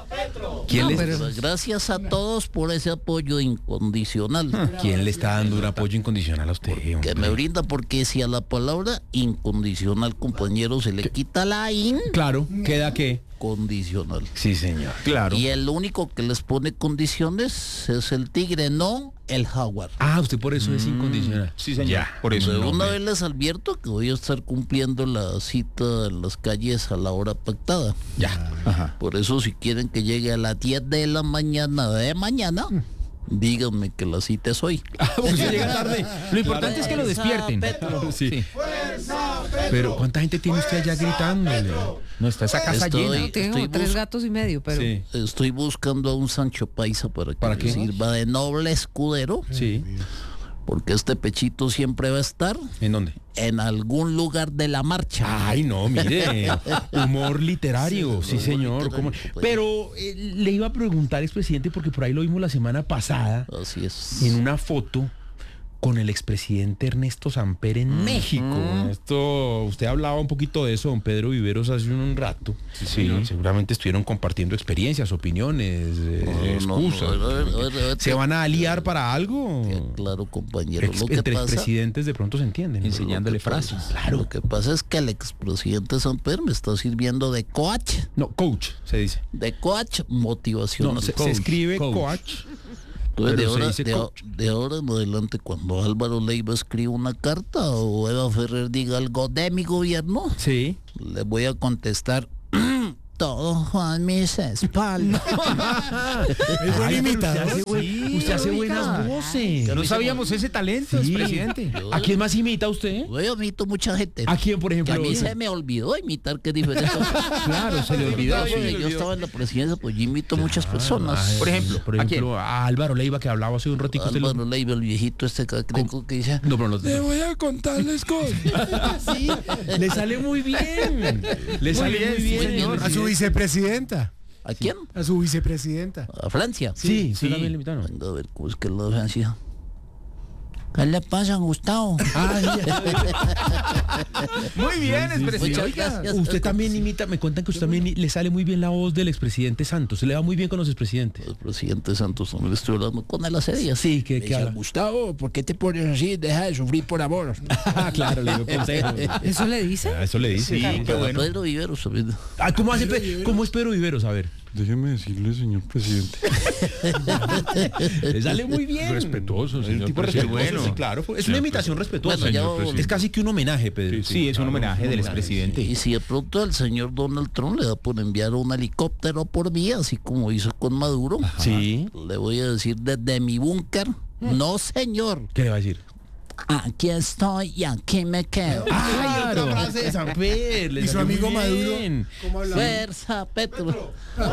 [SPEAKER 3] Gracias a todos por ese apoyo incondicional.
[SPEAKER 1] ¿Quién le está dando un apoyo incondicional a usted?
[SPEAKER 3] Que me brinda, porque si a la palabra incondicional, compañero, se le quita la
[SPEAKER 1] claro, ¿queda qué?
[SPEAKER 3] Condicional.
[SPEAKER 1] Sí, señor. Claro.
[SPEAKER 3] Y el único que les pone condiciones es el tigre, no el jaguar.
[SPEAKER 1] Usted por eso es incondicional.
[SPEAKER 6] Sí, señor. Ya, por eso.
[SPEAKER 3] Una vez les advierto que voy a estar cumpliendo la cita en las calles a la hora pactada.
[SPEAKER 1] Ya. Ajá.
[SPEAKER 3] Por eso, si quieren que llegue a las 10 de la mañana díganme que la cita es hoy.
[SPEAKER 1] Usted llega tarde. Lo importante es que lo despierten. Sí. Pero ¿cuánta gente tiene usted allá gritándole?
[SPEAKER 6] No está esa casa llena.
[SPEAKER 2] Tengo 3 gatos y medio, pero...
[SPEAKER 1] Sí.
[SPEAKER 3] Estoy buscando a un Sancho Paisa para que sirva de noble escudero.
[SPEAKER 1] Sí.
[SPEAKER 3] Porque este pechito siempre va a estar.
[SPEAKER 1] ¿En dónde?
[SPEAKER 3] En algún lugar de la marcha.
[SPEAKER 1] Ay, no, mire. Humor literario, sí, señor. Pero le iba a preguntar, expresidente, porque por ahí lo vimos la semana pasada.
[SPEAKER 3] Así es.
[SPEAKER 1] En una foto con el expresidente Ernesto Samper en México. Esto, usted hablaba un poquito de eso, don Pedro Viveros, hace un rato. Sí. Seguramente estuvieron compartiendo experiencias, opiniones, excusas. ¿Se van a aliar para algo?
[SPEAKER 3] Claro, compañero.
[SPEAKER 1] Entre expresidentes de pronto se entienden.
[SPEAKER 6] Enseñándole frases.
[SPEAKER 3] Claro. Lo que pasa es que el expresidente Samper me está sirviendo de coach.
[SPEAKER 1] No, coach, se dice.
[SPEAKER 3] De coach motivacional.
[SPEAKER 1] No, se escribe coach.
[SPEAKER 3] Entonces,
[SPEAKER 1] Pero se dice
[SPEAKER 3] de ahora en adelante, cuando Álvaro Leiva escriba una carta o Eva Ferrer diga algo de mi gobierno,
[SPEAKER 1] sí,
[SPEAKER 3] le voy a contestar todo a mis espaldas.
[SPEAKER 8] Es buen imitador.
[SPEAKER 1] Usted hace buenas voces.
[SPEAKER 6] No sabíamos ese talento, presidente.
[SPEAKER 1] ¿A quién más imita usted?
[SPEAKER 3] Yo imito mucha gente.
[SPEAKER 1] ¿A quién, por ejemplo?
[SPEAKER 3] Que a mí se me olvidó imitar, qué diferente.
[SPEAKER 1] Claro, se le olvidó.
[SPEAKER 3] Yo estaba en la presidencia, pues yo imito muchas personas.
[SPEAKER 1] Por ejemplo, a Álvaro Leiva, que hablaba hace un ratico.
[SPEAKER 3] Álvaro Leiva, el viejito que dice...
[SPEAKER 1] No, pero
[SPEAKER 8] le voy a contarles cosas.
[SPEAKER 1] Sí, le sale muy bien. Le sale muy bien, señor.
[SPEAKER 21] A su vicepresidenta.
[SPEAKER 3] ¿A quién?
[SPEAKER 21] A su vicepresidenta.
[SPEAKER 3] ¿A Francia?
[SPEAKER 1] Sí, también le invitaron.
[SPEAKER 3] Venga, a ver, ¿cómo es que la Francia? ¿Qué le pasa, Gustavo?
[SPEAKER 6] Muy bien, expresidente.
[SPEAKER 3] Muchas gracias.
[SPEAKER 1] Usted también imita, me cuentan que usted también le sale muy bien la voz del expresidente Santos. Se le va muy bien con los expresidentes.
[SPEAKER 3] El presidente Santos, también le estoy hablando con él hace días.
[SPEAKER 1] Sí, que habla.
[SPEAKER 8] Gustavo, ¿por qué te pones así? Deja de sufrir por amor.
[SPEAKER 1] Claro, le digo consejo.
[SPEAKER 2] ¿Eso le dice?
[SPEAKER 1] Eso le dice.
[SPEAKER 3] Sí, qué bueno. Pedro Viveros.
[SPEAKER 1] ¿Cómo es Pedro Viveros? A ver.
[SPEAKER 8] Déjeme decirle, señor presidente.
[SPEAKER 1] Le sale muy bien.
[SPEAKER 8] Respetuoso, señor
[SPEAKER 1] tipo
[SPEAKER 8] presidente.
[SPEAKER 1] respetuoso, sí, claro. Es una imitación respetuosa.
[SPEAKER 3] Bueno,
[SPEAKER 1] es casi que un homenaje, Pedro.
[SPEAKER 6] Sí, es un homenaje del expresidente.
[SPEAKER 3] Y si de pronto al señor Donald Trump le da por enviar un helicóptero por mí, así como hizo con Maduro,
[SPEAKER 1] sí,
[SPEAKER 3] le voy a decir desde mi búnker, no señor.
[SPEAKER 1] ¿Qué le va a decir?
[SPEAKER 3] Aquí estoy y aquí me quedo.
[SPEAKER 1] ¡Ay, otra frase de Samper!
[SPEAKER 21] Y su amigo Maduro.
[SPEAKER 1] ¿Cómo habla?
[SPEAKER 3] Fuerza, Petro.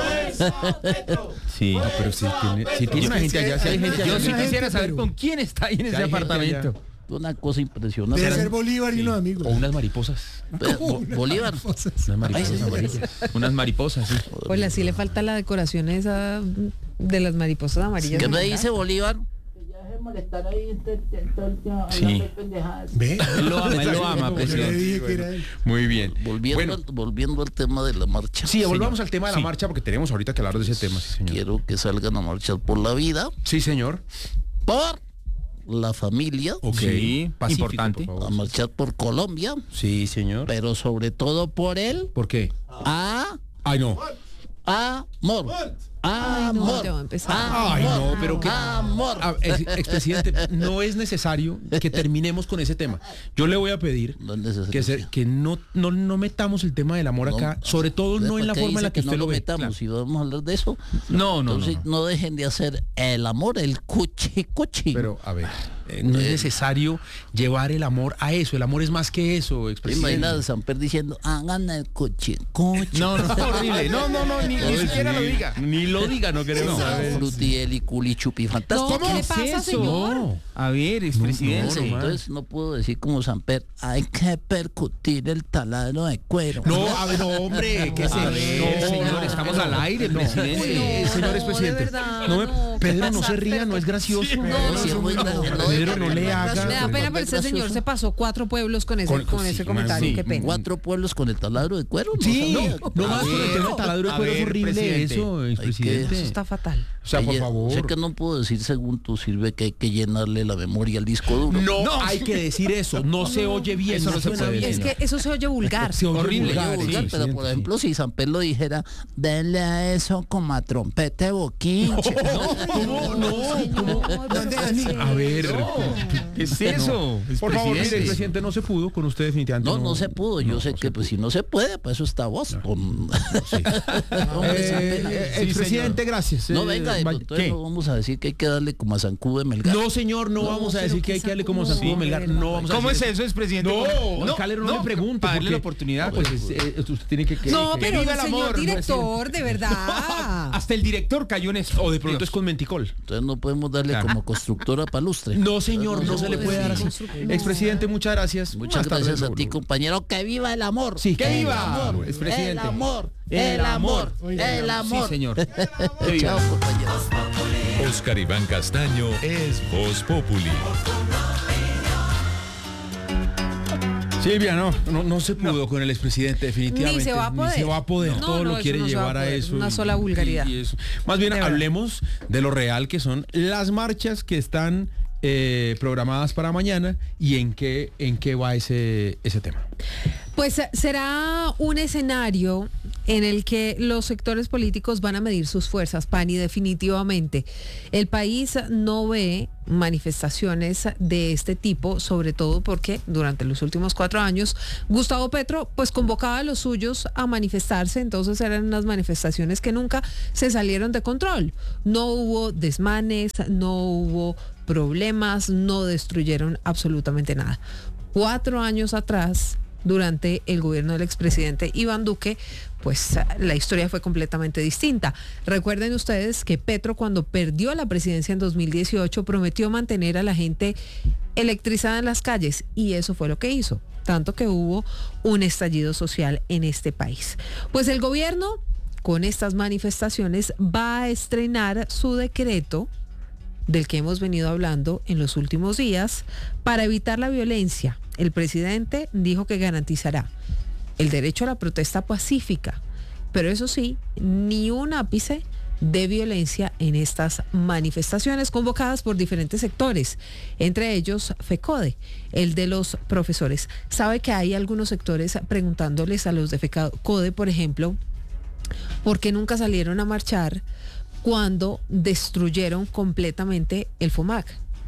[SPEAKER 1] Sí, pero sí tiene una gente allá. Sí hay gente allá.
[SPEAKER 6] Yo sí quisiera saber con quién está ahí en ese apartamento.
[SPEAKER 3] Una cosa impresionante.
[SPEAKER 21] Debe ser Bolívar y unos amigos.
[SPEAKER 1] O unas mariposas.
[SPEAKER 3] Bolívar.
[SPEAKER 1] Unas mariposas amarillas. Unas mariposas, sí.
[SPEAKER 2] Pues así le falta la decoración esa de las mariposas amarillas.
[SPEAKER 3] ¿Qué me dice Bolívar?
[SPEAKER 4] Molestar ahí
[SPEAKER 1] sí.
[SPEAKER 21] ¿Ve?
[SPEAKER 6] Él lo ama,
[SPEAKER 21] presidente.
[SPEAKER 1] Muy bien.
[SPEAKER 3] Volviendo al tema de la marcha.
[SPEAKER 1] Sí, volvamos al tema de la marcha porque tenemos ahorita que hablar de ese tema, sí, señor.
[SPEAKER 3] Quiero que salgan a marchar por la vida.
[SPEAKER 1] Sí, señor.
[SPEAKER 3] Por la familia.
[SPEAKER 1] Sí,
[SPEAKER 6] importante.
[SPEAKER 3] A marchar por Colombia.
[SPEAKER 1] Sí, señor.
[SPEAKER 3] Pero sobre todo por él.
[SPEAKER 1] ¿Por qué? Ay, no.
[SPEAKER 3] Amor. Amor.
[SPEAKER 1] Ay, no, pero que
[SPEAKER 3] amor.
[SPEAKER 1] Expresidente, no es necesario que terminemos con ese tema. Yo le voy a pedir que no metamos el tema del amor acá, sobre todo no en la forma en la que usted lo ve.
[SPEAKER 3] Metamos, si vamos a hablar de eso.
[SPEAKER 1] No.
[SPEAKER 3] No dejen de hacer el amor, el cuchi.
[SPEAKER 1] Pero, a ver, no es necesario llevar el amor a eso. El amor es más que eso, expresidente.
[SPEAKER 3] Imagina a Samper diciendo, hagan el cuchi.
[SPEAKER 6] No, horrible. No, ni siquiera lo diga.
[SPEAKER 1] Ni lo diga, no queremos saber.
[SPEAKER 3] Frutiel y culi chupi fantástico.
[SPEAKER 2] ¿Qué le pasa, señor?
[SPEAKER 1] No.
[SPEAKER 6] A ver, expresidente.
[SPEAKER 3] Entonces no puedo decir como Samper, hay que percutir el taladro de cuero.
[SPEAKER 1] No, a ver, no, hombre, ¿qué
[SPEAKER 6] señor, estamos al aire, presidente.
[SPEAKER 1] Señor expresidente. Pedro, no se ría, no es gracioso. Pedro, no le haga.
[SPEAKER 2] Me da pena, pero ese señor se pasó 4 pueblos con ese comentario.
[SPEAKER 1] Sí.
[SPEAKER 2] Qué pena.
[SPEAKER 3] 4 pueblos con el taladro de cuero.
[SPEAKER 1] Sí, no más con el tema del taladro de cuero. Es horrible eso, expresidente.
[SPEAKER 2] Eso está fatal.
[SPEAKER 1] O sea, por favor.
[SPEAKER 3] Sé que no puedo decir según tú sirve que hay que llenarle la memoria al disco duro.
[SPEAKER 1] No hay que decir eso. No se oye bien.
[SPEAKER 6] Eso no se puede decir.
[SPEAKER 2] Es que eso se oye vulgar.
[SPEAKER 1] Horrible.
[SPEAKER 3] Pero por ejemplo, si Samper lo dijera, denle a eso como a trompete boquinche.
[SPEAKER 1] ¿Cómo? A ver,
[SPEAKER 6] ¿qué es eso?
[SPEAKER 1] Por favor, mire, el presidente no se pudo con usted definitivamente.
[SPEAKER 3] No se pudo. Yo sé que pues si no se puede, pues eso está vos.
[SPEAKER 1] Presidente, gracias.
[SPEAKER 3] No, venga, entonces no vamos a decir que hay que darle como a Zancudo de Melgar.
[SPEAKER 1] No, señor, no vamos a decir que hay que darle como a Zancudo de Melgar. No vamos a
[SPEAKER 6] ¿Cómo es eso, expresidente?
[SPEAKER 1] No, Calero, no le pregunte.
[SPEAKER 6] Para darle la oportunidad, pues
[SPEAKER 1] usted tiene que...
[SPEAKER 2] No, pero
[SPEAKER 6] viva el
[SPEAKER 2] señor
[SPEAKER 6] amor,
[SPEAKER 2] director, de verdad.
[SPEAKER 6] Hasta el director cayó en eso.
[SPEAKER 1] O de pronto es con menticol.
[SPEAKER 3] Entonces no podemos darle como constructora palustre.
[SPEAKER 1] No, señor, no se le puede dar así. Expresidente, muchas gracias.
[SPEAKER 3] Muchas gracias a ti, compañero. ¡Que viva el amor!
[SPEAKER 1] Sí,
[SPEAKER 6] ¡que viva!
[SPEAKER 3] El amor. El amor. El amor.
[SPEAKER 6] Sí, señor.
[SPEAKER 3] Chao, compañero.
[SPEAKER 9] Oscar Iván Castaño es Voz Populi.
[SPEAKER 1] Silvia, no se pudo con el expresidente, definitivamente.
[SPEAKER 2] Ni se va a poder.
[SPEAKER 1] Todo lo quiere llevar a eso.
[SPEAKER 2] Una sola vulgaridad.
[SPEAKER 1] Más bien hablemos de lo real que son las marchas que están programadas para mañana y en qué va ese tema.
[SPEAKER 2] Pues será un escenario en el que los sectores políticos van a medir sus fuerzas, Pani, definitivamente. El país no ve manifestaciones de este tipo, sobre todo porque durante los últimos 4 años Gustavo Petro pues convocaba a los suyos a manifestarse, entonces eran unas manifestaciones que nunca se salieron de control. No hubo desmanes, no hubo problemas, no destruyeron absolutamente nada. 4 años atrás, durante el gobierno del expresidente Iván Duque, pues la historia fue completamente distinta. Recuerden ustedes que Petro, cuando perdió la presidencia en 2018, prometió mantener a la gente electrizada en las calles, y eso fue lo que hizo, tanto que hubo un estallido social en este país. Pues el gobierno, con estas manifestaciones, va a estrenar su decreto del que hemos venido hablando en los últimos días para evitar la violencia. El presidente dijo que garantizará el derecho a la protesta pacífica, pero eso sí, ni un ápice de violencia en estas manifestaciones convocadas por diferentes sectores, entre ellos FECODE, el de los profesores. Sabe que hay algunos sectores preguntándoles a los de FECODE, por ejemplo, ¿por qué nunca salieron a marchar cuando destruyeron completamente el FOMAC?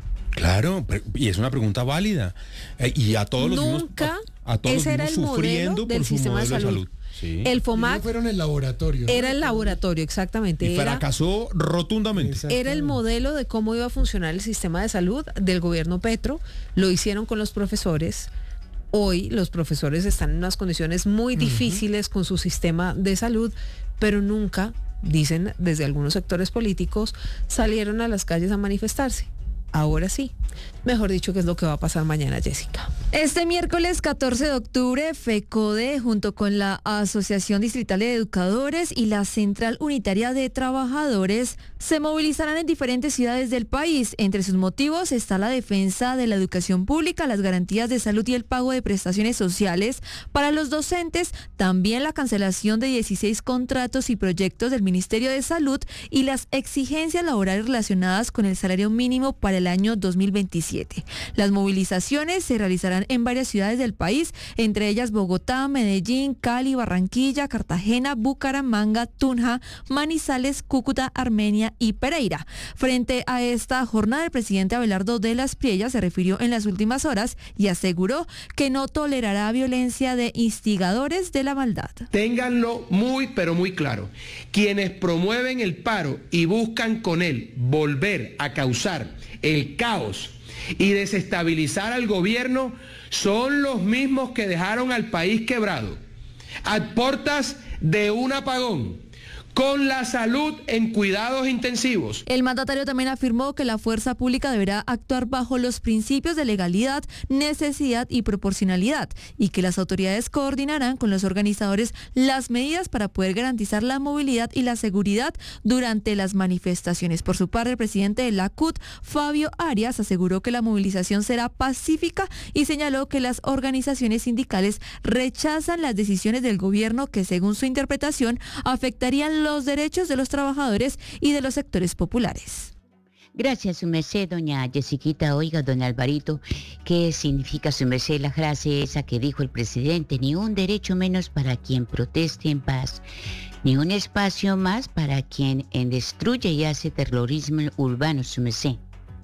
[SPEAKER 1] Claro, y es una pregunta válida. Y a todos los
[SPEAKER 2] nunca,
[SPEAKER 1] a todos
[SPEAKER 2] ese era el modelo del sistema de salud.
[SPEAKER 1] Sí.
[SPEAKER 2] El FOMAC
[SPEAKER 21] fueron el laboratorio.
[SPEAKER 2] Era el laboratorio, exactamente.
[SPEAKER 1] Y fracasó rotundamente.
[SPEAKER 2] Era el modelo de cómo iba a funcionar el sistema de salud del gobierno Petro. Lo hicieron con los profesores. Hoy los profesores están en unas condiciones muy difíciles con su sistema de salud, pero nunca, dicen desde algunos sectores políticos, salieron a las calles a manifestarse. Ahora sí. Mejor dicho, ¿qué es lo que va a pasar mañana, Jessica?
[SPEAKER 18] Este miércoles 14 de octubre, FECODE, junto con la Asociación Distrital de Educadores y la Central Unitaria de Trabajadores, se movilizarán en diferentes ciudades del país. Entre sus motivos está la defensa de la educación pública, las garantías de salud y el pago de prestaciones sociales para los docentes, también la cancelación de 16 contratos y proyectos del Ministerio de Salud y las exigencias laborales relacionadas con el salario mínimo para el año 2027. Las movilizaciones se realizarán en varias ciudades del país, entre ellas Bogotá, Medellín, Cali, Barranquilla, Cartagena, Bucaramanga, Tunja, Manizales, Cúcuta, Armenia y Pereira. Frente a esta jornada, el presidente Abelardo de las Priellas se refirió en las últimas horas y aseguró que no tolerará violencia de instigadores de la maldad.
[SPEAKER 5] Ténganlo muy, pero muy claro. Quienes promueven el paro y buscan con él volver a causar el caos y desestabilizar al gobierno son los mismos que dejaron al país quebrado, a portas de un apagón, con la salud en cuidados intensivos.
[SPEAKER 18] El mandatario también afirmó que la fuerza pública deberá actuar bajo los principios de legalidad, necesidad y proporcionalidad, y que las autoridades coordinarán con los organizadores las medidas para poder garantizar la movilidad y la seguridad durante las manifestaciones. Por su parte, el presidente de la CUT, Fabio Arias, aseguró que la movilización será pacífica y señaló que las organizaciones sindicales rechazan las decisiones del gobierno que, según su interpretación, afectarían los derechos de los trabajadores y de los sectores populares.
[SPEAKER 24] Gracias, su merced, doña Jessiquita. Oiga, don Alvarito, ¿qué significa, su merced, la frase esa que dijo el presidente? Ni un derecho menos para quien proteste en paz, ni un espacio más para quien destruye y hace terrorismo urbano, su merced.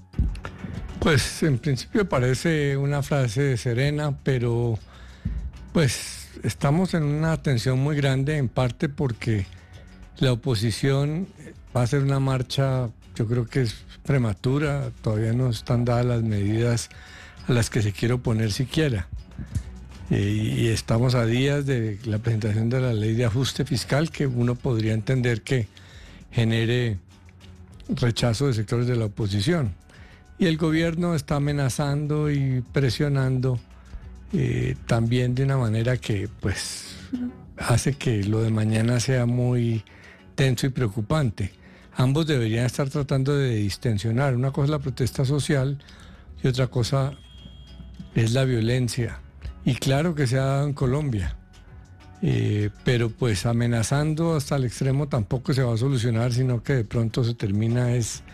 [SPEAKER 7] Pues en principio parece una frase serena, pero pues estamos en una tensión muy grande, en parte porque la oposición va a hacer una marcha, yo creo que es prematura, todavía no están dadas las medidas a las que se quiere oponer siquiera. Y estamos a días de la presentación de la ley de ajuste fiscal, que uno podría entender que genere rechazo de sectores de la oposición. Y el gobierno está amenazando y presionando también de una manera que pues hace que lo de mañana sea muy tenso y preocupante. Ambos deberían estar tratando de distensionar. Una cosa es la protesta social y otra cosa es la violencia. Y claro que se ha dado en Colombia, pero pues amenazando hasta el extremo tampoco se va a solucionar, sino que de pronto se termina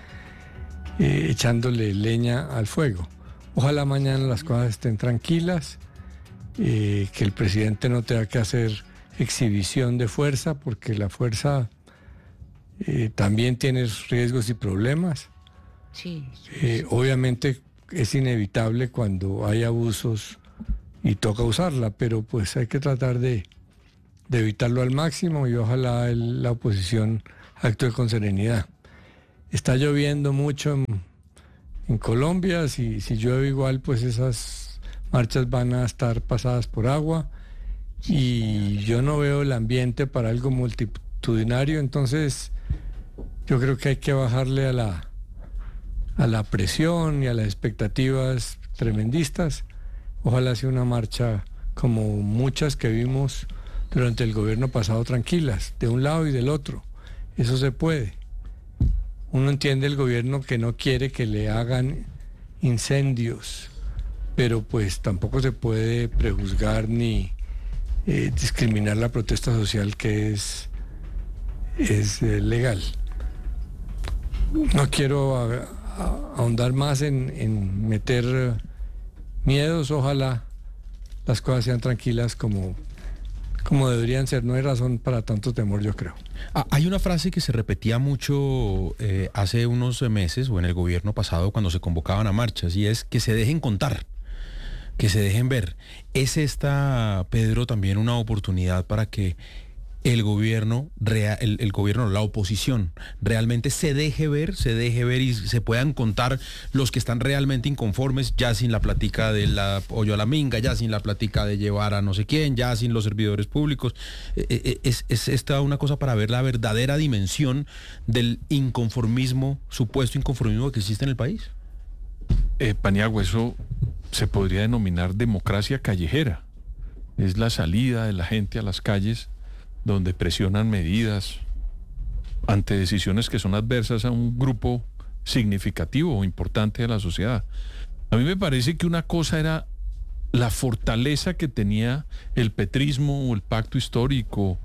[SPEAKER 7] echándole leña al fuego. Ojalá mañana las cosas estén tranquilas, que el presidente no tenga que hacer exhibición de fuerza, porque la fuerza también tiene riesgos y problemas.
[SPEAKER 24] Sí.
[SPEAKER 7] Obviamente es inevitable cuando hay abusos y toca usarla, pero pues hay que tratar de evitarlo al máximo y ojalá la oposición actúe con serenidad. Está lloviendo mucho en Colombia, si llueve igual pues esas marchas van a estar pasadas por agua y yo no veo el ambiente para algo multitudinario, entonces yo creo que hay que bajarle a la presión y a las expectativas tremendistas. Ojalá sea una marcha como muchas que vimos durante el gobierno pasado, tranquilas, de un lado y del otro. Eso se puede. Uno entiende el gobierno que no quiere que le hagan incendios, pero pues tampoco se puede prejuzgar ni discriminar la protesta social que es legal. No quiero ahondar más en meter miedos, ojalá las cosas sean tranquilas como deberían ser, no hay razón para tanto temor, yo creo.
[SPEAKER 1] Hay una frase que se repetía mucho hace unos meses o en el gobierno pasado cuando se convocaban a marchas y es que se dejen contar, que se dejen ver. ¿Es esta, Pedro, también una oportunidad para que el gobierno, la oposición, realmente se deje ver y se puedan contar los que están realmente inconformes, ya sin la plática de la pollo a la minga, ya sin la plática de llevar a no sé quién, ya sin los servidores públicos? ¿Es esta una cosa para ver la verdadera dimensión del inconformismo, supuesto inconformismo que existe en el país?
[SPEAKER 8] Paniagua, eso se podría denominar democracia callejera. Es la salida de la gente a las calles donde presionan medidas ante decisiones que son adversas a un grupo significativo o importante de la sociedad. A mí me parece que una cosa era la fortaleza que tenía el petrismo o el pacto histórico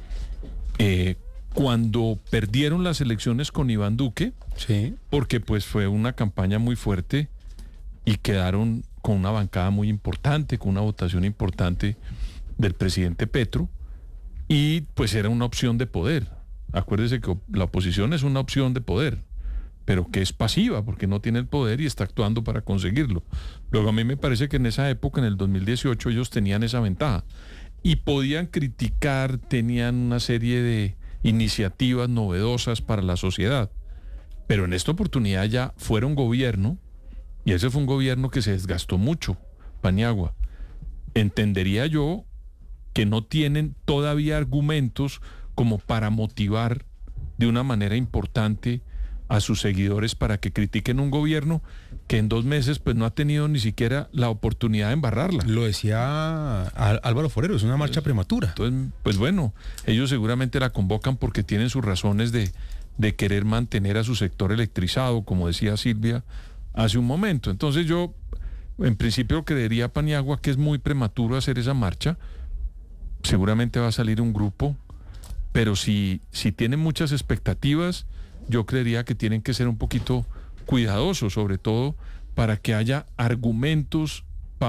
[SPEAKER 8] cuando perdieron las elecciones con Iván Duque,
[SPEAKER 1] sí,
[SPEAKER 8] porque pues fue una campaña muy fuerte y quedaron con una bancada muy importante, con una votación importante del presidente Petro. Y pues era una opción de poder. Acuérdese que la oposición es una opción de poder, pero que es pasiva porque no tiene el poder y está actuando para conseguirlo. Luego a mí me parece que en esa época, en el 2018, ellos tenían esa ventaja y podían criticar, tenían una serie de iniciativas novedosas para la sociedad. Pero en esta oportunidad ya fueron gobierno y ese fue un gobierno que se desgastó mucho, Paniagua. Entendería yo que no tienen todavía argumentos como para motivar de una manera importante a sus seguidores para que critiquen un gobierno que en 2 meses pues no ha tenido ni siquiera la oportunidad de embarrarla.
[SPEAKER 1] Lo decía Álvaro Forero, es una marcha prematura.
[SPEAKER 8] Entonces, pues bueno, ellos seguramente la convocan porque tienen sus razones de querer mantener a su sector electrizado, como decía Silvia hace un momento. Entonces yo, en principio, creería, Paniagua, que es muy prematuro hacer esa marcha. Seguramente va a salir un grupo, pero si tienen muchas expectativas, yo creería que tienen que ser un poquito cuidadosos, sobre todo para que haya argumentos,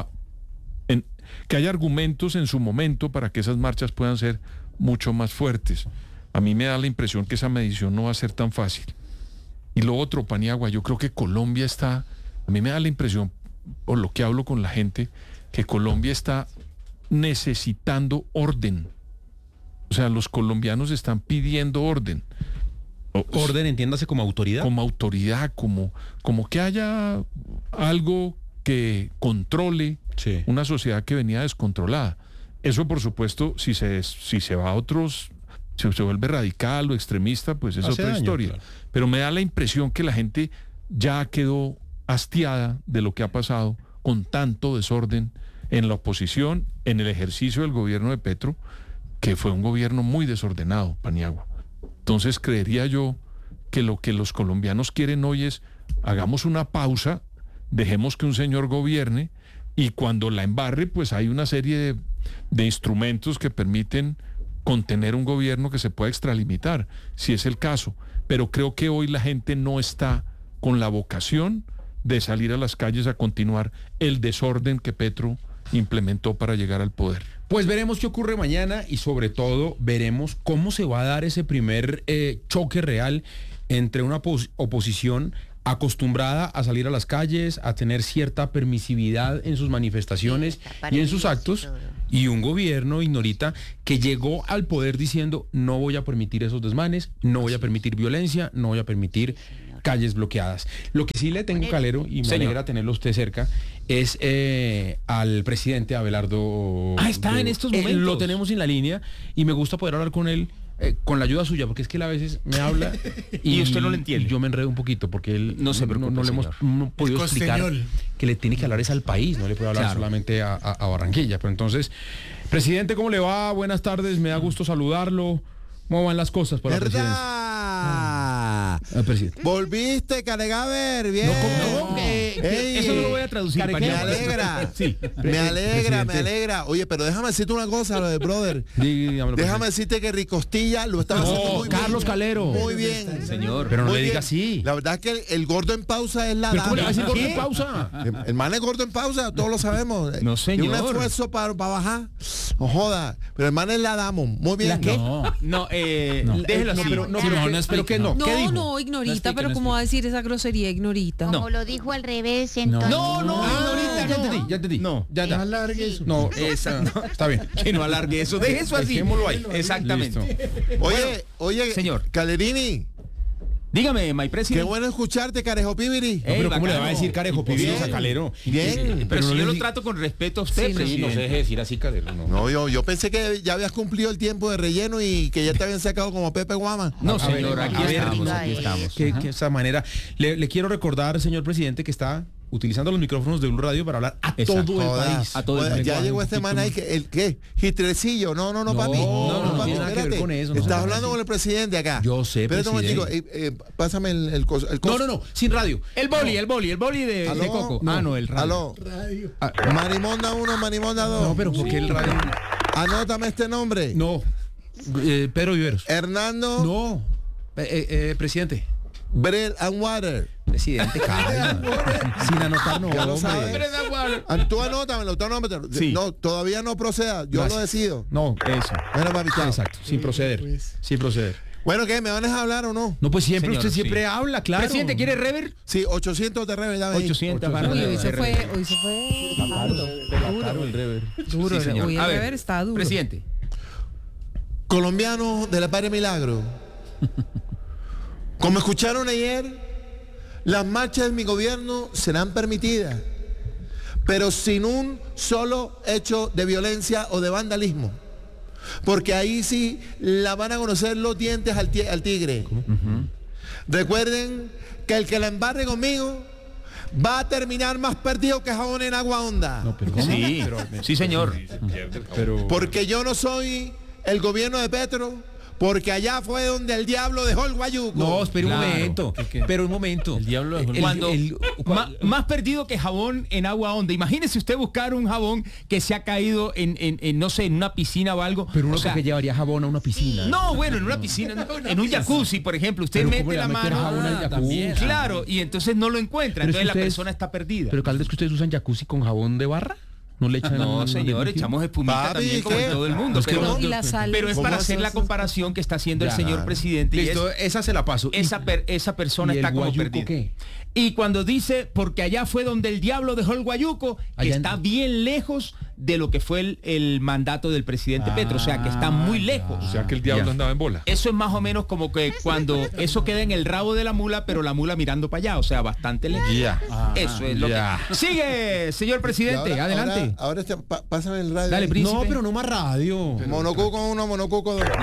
[SPEAKER 8] en su momento para que esas marchas puedan ser mucho más fuertes. A mí me da la impresión que esa medición no va a ser tan fácil. Y lo otro, Paniagua, yo creo que Colombia está, a mí me da la impresión, por lo que hablo con la gente, que Colombia está necesitando orden. O sea, los colombianos están pidiendo orden.
[SPEAKER 1] Orden, entiéndase como autoridad.
[SPEAKER 8] Como autoridad, como que haya algo que controle una sociedad que venía descontrolada. Eso, por supuesto, si se va a otros, si se vuelve radical o extremista, pues es otra historia. Claro. Pero me da la impresión que la gente ya quedó hastiada de lo que ha pasado con tanto desorden en la oposición, en el ejercicio del gobierno de Petro, que fue un gobierno muy desordenado, Paniagua. Entonces creería yo que lo que los colombianos quieren hoy es hagamos una pausa, dejemos que un señor gobierne y cuando la embarre, pues hay una serie de instrumentos que permiten contener un gobierno que se pueda extralimitar, si es el caso. Pero creo que hoy la gente no está con la vocación de salir a las calles a continuar el desorden que Petro implementó para llegar al poder.
[SPEAKER 1] Pues veremos qué ocurre mañana y sobre todo veremos cómo se va a dar ese primer choque real entre una oposición acostumbrada a salir a las calles, a tener cierta permisividad en sus manifestaciones y en sus actos, y un gobierno ignorita que llegó al poder diciendo no voy a permitir esos desmanes, no voy a permitir violencia, no voy a permitir calles bloqueadas. Lo que sí le tengo, Calero, y me alegra tenerlo usted cerca, es al presidente Abelardo.
[SPEAKER 6] Está en estos momentos.
[SPEAKER 1] Lo tenemos en la línea y me gusta poder hablar con él. Con la ayuda suya, porque es que él a veces me habla
[SPEAKER 6] y usted no le entiende.
[SPEAKER 1] Y yo me enredo un poquito, porque él
[SPEAKER 6] no le
[SPEAKER 1] hemos podido explicar que le tiene que hablar es al país, no le puede hablar solamente a Barranquilla. Pero entonces, presidente, ¿cómo le va? Buenas tardes, me da gusto saludarlo. ¿Cómo van las cosas para la presidencia?
[SPEAKER 11] Volviste, Caregaber, bien.
[SPEAKER 6] Eso no lo voy a traducir.
[SPEAKER 11] Me alegra. Sí. Me alegra. Oye, pero déjame decirte una cosa, lo de brother. Déjame decirte que Ricostilla lo estaba haciendo muy bien.
[SPEAKER 1] Carlos Calero.
[SPEAKER 11] Muy bien.
[SPEAKER 6] Señor.
[SPEAKER 1] Pero no le diga así.
[SPEAKER 11] La verdad es que el gordo en pausa es la
[SPEAKER 1] dama. ¿Cómo le va a decir gordo en pausa?
[SPEAKER 11] El man es gordo en pausa, todos lo sabemos.
[SPEAKER 6] No, señor.
[SPEAKER 11] Y un esfuerzo para bajar. No joda. Pero el man es la dama. Muy bien.
[SPEAKER 6] ¿La qué? No, déjelo así.
[SPEAKER 1] Pero que no.
[SPEAKER 2] No, ignorita, pero ¿cómo va a decir esa grosería, ignorita?
[SPEAKER 24] Como lo dijo al revés, entonces.
[SPEAKER 1] Ignorita, ya entendí. No, ya.
[SPEAKER 21] No alargue eso.
[SPEAKER 1] No, está bien.
[SPEAKER 6] Que no alargue eso. Deje eso así.
[SPEAKER 1] Dejémoslo ahí.
[SPEAKER 6] Exactamente.
[SPEAKER 11] Oye,
[SPEAKER 6] señor
[SPEAKER 11] Calerini.
[SPEAKER 6] Dígame, my president.
[SPEAKER 11] Qué bueno escucharte, Carejo Pibiri.
[SPEAKER 1] Pero ¿cómo le va a decir Carejo Pibiri a Calero?
[SPEAKER 11] Bien.
[SPEAKER 6] Pero si yo lo trato con respeto a usted, presidente.
[SPEAKER 1] No se deje decir así, Calero.
[SPEAKER 11] No, yo pensé que ya habías cumplido el tiempo de relleno y que ya te habían sacado como Pepe Guama.
[SPEAKER 6] No, señor, aquí estamos.
[SPEAKER 1] Que esa manera. Le quiero recordar, señor presidente, que está utilizando los micrófonos de Blue Radio para hablar a todo el país.
[SPEAKER 11] A todo el país. Ya llegó este man ahí, ¿qué? Hitrecillo. No, papi.
[SPEAKER 1] No tiene nada que ver con eso.
[SPEAKER 11] Estás hablando con el presidente acá.
[SPEAKER 1] Yo sé,
[SPEAKER 11] presidente. Pásame el coso.
[SPEAKER 1] No, sin radio.
[SPEAKER 6] El boli de Coco.
[SPEAKER 11] No,
[SPEAKER 6] el radio.
[SPEAKER 11] Aló. Marimonda 1, Marimonda 2.
[SPEAKER 1] No, pero ¿por qué el radio?
[SPEAKER 11] Anótame este nombre.
[SPEAKER 1] No. Pedro Viveros.
[SPEAKER 11] Hernando.
[SPEAKER 1] No. Presidente.
[SPEAKER 11] Bread and Water.
[SPEAKER 1] Presidente, calma. Sin anotar, no.
[SPEAKER 11] Ya lo sabes. Tú anótamelo,
[SPEAKER 1] Sí.
[SPEAKER 11] No, todavía no proceda. Yo lo decido.
[SPEAKER 1] No, eso.
[SPEAKER 11] Bueno, papi, chao.
[SPEAKER 1] Exacto, sin proceder. Sin proceder.
[SPEAKER 11] Bueno, ¿qué? ¿Me van a hablar o no?
[SPEAKER 1] No, pues siempre,
[SPEAKER 6] señor,
[SPEAKER 1] usted siempre habla, claro.
[SPEAKER 6] Presidente, ¿quiere rever?
[SPEAKER 11] Sí, 800 de rever, dame
[SPEAKER 6] 800
[SPEAKER 2] Uy, hoy se fue
[SPEAKER 1] Claro, el rever.
[SPEAKER 2] duro.
[SPEAKER 6] Sí, señor.
[SPEAKER 2] Hoy el rever está duro.
[SPEAKER 6] Presidente.
[SPEAKER 11] Colombianos de la Padre Milagro. Como escucharon ayer, las marchas de mi gobierno serán permitidas, pero sin un solo hecho de violencia o de vandalismo. Porque ahí sí la van a conocer los dientes al tigre. Recuerden que el que la embarre conmigo va a terminar más perdido que jabón en agua honda.
[SPEAKER 1] No, pero
[SPEAKER 6] Sí, señor.
[SPEAKER 11] Porque yo no soy el gobierno de Petro. Porque allá fue donde el diablo dejó el guayuco.
[SPEAKER 1] No, espera un momento. Pero un momento.
[SPEAKER 6] El diablo dejó más perdido que jabón en agua honda. Imagínese usted buscar un jabón que se ha caído en no sé, en una piscina o algo.
[SPEAKER 1] Pero uno que llevaría jabón a una piscina.
[SPEAKER 6] No, bueno, en una piscina, en un jacuzzi, por ejemplo. Usted mete la mano.
[SPEAKER 1] Jabón al jacuzzi?
[SPEAKER 6] Claro, y entonces no lo encuentra. Entonces la persona está perdida.
[SPEAKER 1] Pero Caldes, que ustedes usan jacuzzi con jabón de barra. No le echan.
[SPEAKER 6] No, señor, echamos espumita también como en todo el mundo.
[SPEAKER 2] Y la sal.
[SPEAKER 6] Pero es para hacer la comparación que está haciendo el señor presidente.
[SPEAKER 1] Listo, esa se la paso.
[SPEAKER 6] Esa persona está como perdida. ¿Qué? Y cuando dice, porque allá fue donde el diablo dejó el guayuco, que está bien lejos de lo que fue el mandato del presidente Petro, o sea que está muy lejos.
[SPEAKER 8] O sea que el diablo andaba en bola.
[SPEAKER 6] Eso es más o menos como que cuando eso queda en el rabo de la mula, pero la mula mirando para allá, o sea, bastante lejos. Eso es lo que... Sigue, señor presidente, adelante.
[SPEAKER 11] Ahora pásame el radio.
[SPEAKER 6] Dale, príncipe.
[SPEAKER 1] No, pero no más radio.
[SPEAKER 11] Monocuco 1, Monocuco 2.